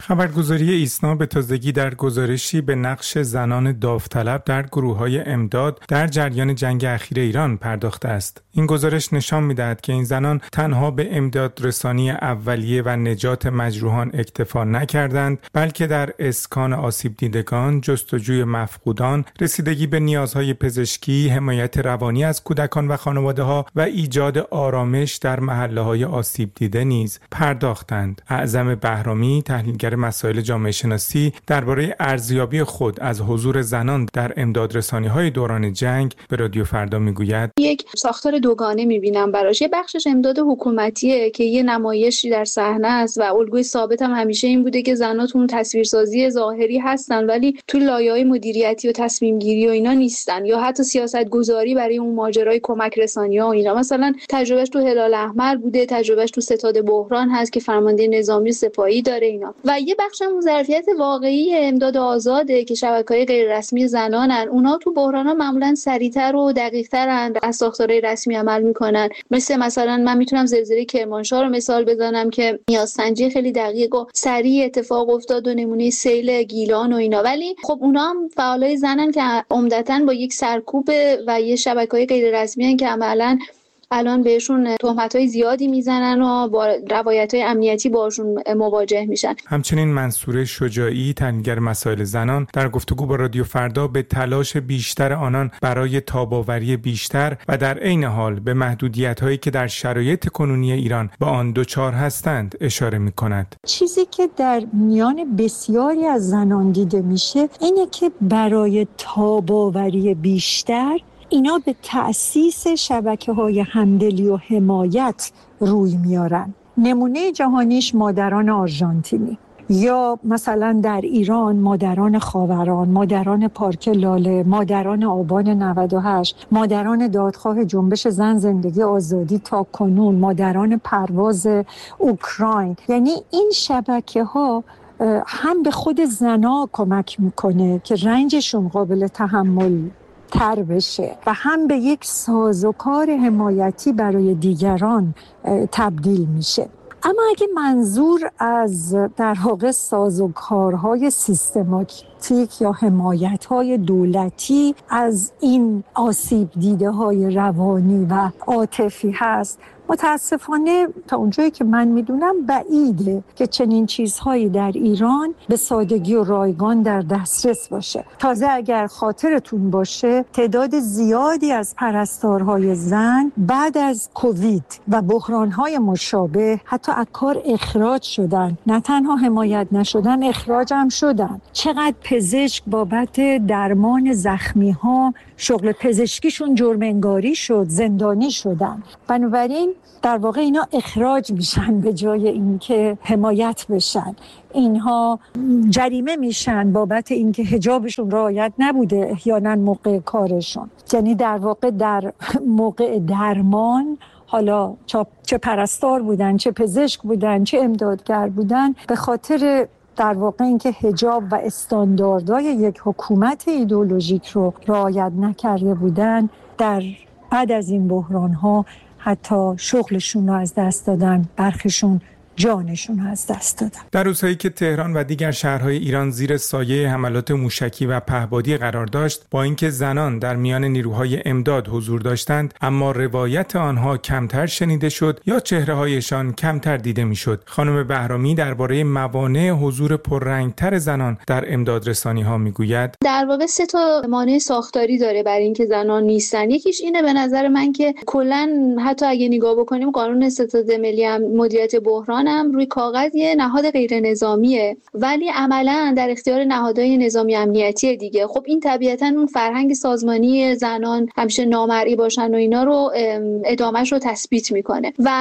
خبرگزاری ایسنا به تازگی در گزارشی به نقش زنان داوطلب در گروه‌های امداد در جریان جنگ اخیر ایران پرداخته است. این گزارش نشان می‌دهد که این زنان تنها به امداد رسانی اولیه و نجات مجروحان اکتفا نکردند، بلکه در اسکان آسیب دیدگان، جستجوی مفقودان، رسیدگی به نیازهای پزشکی، حمایت روانی از کودکان و خانواده‌ها و ایجاد آرامش در محله‌های آسیب دیده نیز پرداختند. اعظم بهرامی، تحلیلگر مسائل جامعه شناسی، درباره ارزیابی خود از حضور زنان در امدادرسانی‌های دوران جنگ به رادیو فردا میگوید: یک ساختار دوگانه می‌بینم براش. یه بخشش امداد حکومتیه که یه نمایشی در صحنه است و الگوی ثابت هم همیشه این بوده که زن‌ها تو تصویرسازی ظاهری هستن ولی تو لایه‌های مدیریتی و تصمیم گیری و اینا نیستن، یا حتی سیاست گذاری برای اون ماجرای کمک رسانی‌ها و اینا. مثلا تجربهش تو هلال احمر بوده، تجربهش تو ستاد بحران هست که فرمانده نظامی سپاهی داره اینا. و یه بخش هم ظرفیت واقعی امداد آزاده که شبکه‌های غیر رسمی زنانن. اونا تو بحران‌ها معمولاً سریع‌تر و دقیق‌ترن، از ساختارهای رسمی عمل می‌کنن. مثلا من میتونم زلزله کرمانشاه رو مثال بزنم که نیازسنجی خیلی دقیق و سریع اتفاق افتاد و نمونه سیل گیلان و اینا. ولی خب اونا هم فعالای زنن که عمدتاً با یک سرکوب و یه شبکه‌های غیر رسمی ان که عملاً الان بهشون تهمت‌های زیادی میزنن و با روایت‌های امنیتی باشون مواجه میشن. همچنین منصوره شجاعی، تحلیلگر مسائل زنان، در گفتگو با رادیو فردا به تلاش بیشتر آنان برای تاب‌آوری بیشتر و در عین حال به محدودیت‌هایی که در شرایط کنونی ایران با آن دچار هستند اشاره می‌کند. چیزی که در میان بسیاری از زنان دیده میشه اینه که برای تاب‌آوری بیشتر اینا به تأسیس شبکه‌های همدلی و حمایت روی میارن. نمونه جهانیش مادران آرژانتینی، یا مثلا در ایران مادران خاوران، مادران پارک لاله، مادران آبان 98، مادران دادخواه جنبش زن زندگی آزادی تا کنون، مادران پرواز اوکراین. یعنی این شبکه‌ها هم به خود زنها کمک میکنه که رنجشون قابل تحمل تر بشه و هم به یک سازوکار حمایتی برای دیگران تبدیل میشه. اما اگه منظور از در واقع سازوکارهای سیستماتیک یا حمایت‌های دولتی از این آسیب دیده‌های روانی و عاطفی هست، متاسفانه تا اونجایی که من میدونم بعیده که چنین چیزهایی در ایران به سادگی و رایگان در دسترس باشه. تازه اگر خاطرتون باشه تعداد زیادی از پرستارهای زن بعد از کووید و بحرانهای مشابه حتی از کار اخراج شدن، نه تنها حمایت نشدن، اخراج هم شدن. چقدر پزشک بابت درمان زخمی‌ها شغل پزشکیشون جرم انگاری شد، زندانی شدن. بنابراین در واقع اینا اخراج میشن به جای اینکه حمایت بشن. اینها جریمه میشن بابت اینکه حجابشون رعایت نبوده احیانا موقع کارشون. یعنی در واقع در موقع درمان، حالا چه پرستار بودن، چه پزشک بودن، چه امدادگر بودن، به خاطر در واقع اینکه حجاب و استانداردهای یک حکومت ایدئولوژیک رو رعایت نکرده بودن، در بعد از این بحران‌ها حتی شغلشون رو از دست دادن، برخیشون جانشون رو از دست دادن. در روزهایی که تهران و دیگر شهرهای ایران زیر سایه حملات موشکی و پهپادی قرار داشت، با اینکه زنان در میان نیروهای امداد حضور داشتند، اما روایت آنها کمتر شنیده شد یا چهره‌هایشان کمتر دیده میشد. خانم بهرامی درباره موانع حضور پررنگتر زنان در امدادرسانی‌ها میگوید: در واقع 3 تا مانع ساختاری داره برای اینکه زنان نیستن. یکیش اینه به نظر من که کلاً حتی اگه نگاه بکنیم قانون ستاد ملی مدیریت بحران هم روی کاغذ یه نهاد غیر نظامیه ولی عملاً در اختیار نهادهای نظامی امنیتی دیگه. خب این طبیعتاً اون فرهنگ سازمانی زنان همیشه نامرئی باشن و اینا رو ادامهش رو تثبیت میکنه و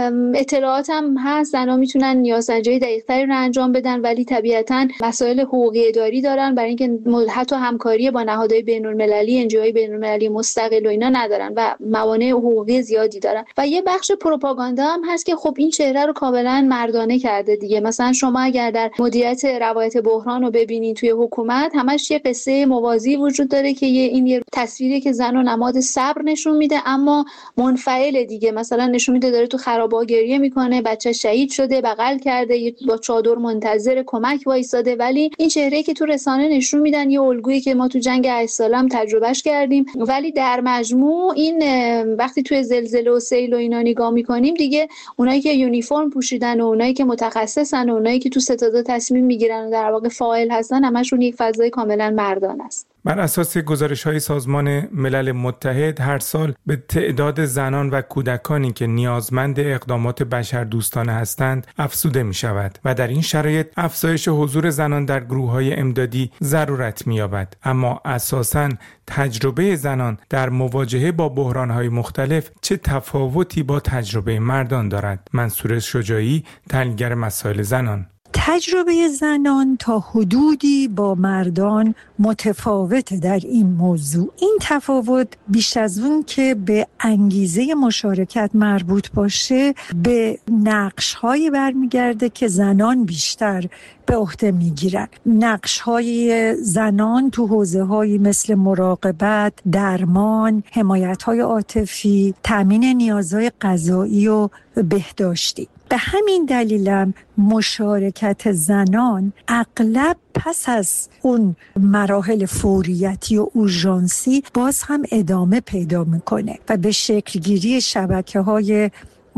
اطلاعات هم هست. زنان میتونن نیازسنجی دقیق‌تری رو انجام بدن ولی طبیعتاً مسائل حقوقی اداری دارن برای اینکه حتی همکاری با نهادهای بین‌المللی، انجیوهای بین‌المللی مستقل و اینا ندارن و موانع حقوقی زیادی دارن. و یه بخش پروپاگاندا هم هست که خب این چهره رو کاملا کاملا مردانه کرده دیگه. مثلا شما اگر در مدیریت روایت بحران رو ببینید توی حکومت، همش یه قصه موازی وجود داره که یه تصویری که زن و نماد صبر نشون میده اما منفعل دیگه. مثلا نشون میده داره تو خرابه‌ها گریه میکنه، بچه شهید شده، بغل کرده، با چادر منتظر کمک وایساده، ولی این چهره‌ای که تو رسانه نشون میدن یه الگویی که ما تو جنگ 8 ساله هم تجربهش کردیم. ولی در مجموع این وقتی توی زلزله و سیل و اینا نگاه میکنیم دیگه، اونایی که یونیفرم پوشیدن و اونایی که متخصصن و اونایی که تو ستاد تصمیم میگیرن و در واقع فاعل هستن، همشون یک فضای کاملا مردانه است. بر اساس گزارش‌های سازمان ملل متحد هر سال به تعداد زنان و کودکانی که نیازمند اقدامات بشردوستانه هستند افزوده می‌شود و در این شرایط افزایش حضور زنان در گروه‌های امدادی ضرورت می‌یابد. اما اساساً تجربه زنان در مواجهه با بحران‌های مختلف چه تفاوتی با تجربه مردان دارد؟ منصور شجاعی، تحلیلگر مسائل زنان: تجربه زنان تا حدودی با مردان متفاوته در این موضوع. این تفاوت بیش از اون که به انگیزه مشارکت مربوط باشه، به نقش‌هایی برمیگرده که زنان بیشتر به عهده میگیرن. نقش‌های زنان تو حوزه‌هایی مثل مراقبت، درمان، حمایت‌های عاطفی، تامین نیازهای غذایی و بهداشتی. به همین دلیلم مشارکت زنان اغلب پس از اون مراحل فوریتی و اورژانسی باز هم ادامه پیدا میکنه و به شکلگیری شبکه‌های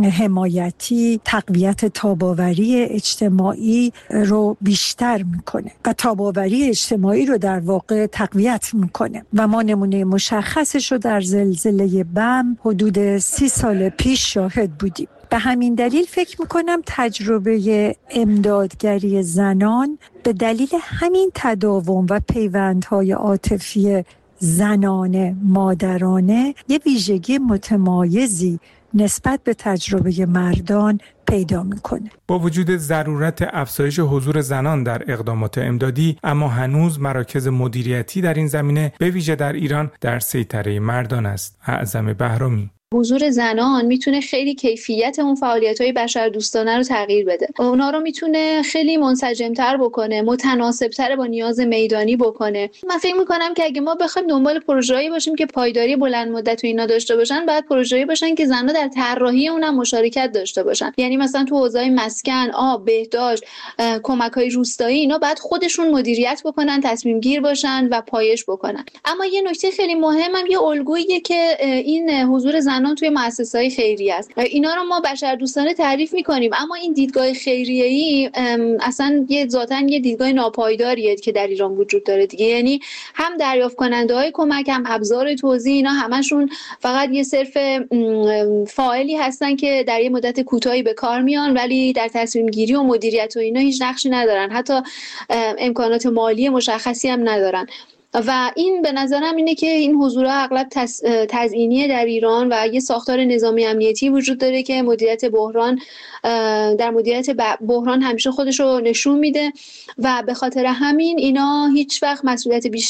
حمایتی، تقویت تاب‌آوری اجتماعی رو بیشتر میکنه و تاب‌آوری اجتماعی رو در واقع تقویت میکنه و ما نمونه مشخصش رو در زلزله بم حدود 30 سال پیش شاهد بودیم. به همین دلیل فکر میکنم تجربه امدادگری زنان به دلیل همین تداوم و پیوندهای عاطفی زنانه مادرانه یه ویژگی متمایزی نسبت به تجربه مردان پیدا میکنه. با وجود ضرورت افزایش حضور زنان در اقدامات امدادی، اما هنوز مراکز مدیریتی در این زمینه به ویژه در ایران در سیطره مردان است. اعظم بهرامی: حضور زنان میتونه خیلی کیفیت اون فعالیت‌های بشردوستانه رو تغییر بده. اونا رو میتونه خیلی منسجم‌تر بکنه، متناسب‌تر با نیاز میدانی بکنه. من فکر می‌کنم که اگه ما بخوایم دنبال پروژه‌ای باشیم که پایداری بلند مدت و اینا داشته باشن، بعد پروژه‌ای باشن که زن‌ها در طراحی اونم مشارکت داشته باشن. یعنی مثلا تو حوزه‌های مسکن، آب، بهداشت، کمک‌های روستایی، اینا بعد خودشون مدیریت بکنن، تصمیم گیر باشن و پایش بکنن. اما یه نکته خیلی مهمم یه الگوییه که این حضور زنان توی مؤسسه‌های خیریه است. اینا رو ما بشردوستانه تعریف می‌کنیم، اما این دیدگاه خیریه‌ای اصلا ذاتاً یه دیدگاه ناپایداریه که در ایران وجود داره دیگه. یعنی هم دریافت کننده‌های کمک، هم ابزار توزیع، اینا همشون فقط یه صرف فاعلی هستن که در یه مدت کوتاهی به کار میان، ولی در تصمیم گیری و مدیریت و اینا هیچ نقشی ندارن، حتی امکانات مالی مشخصی هم ندارن. و این به نظرم اینه که این حضورها اغلب تزیینیه در ایران و یه ساختار نظامی امنیتی وجود داره که مدیریت بحران در مدیریت بحران همیشه خودش رو نشون میده و به خاطر همین اینا هیچ وقت مسئولیت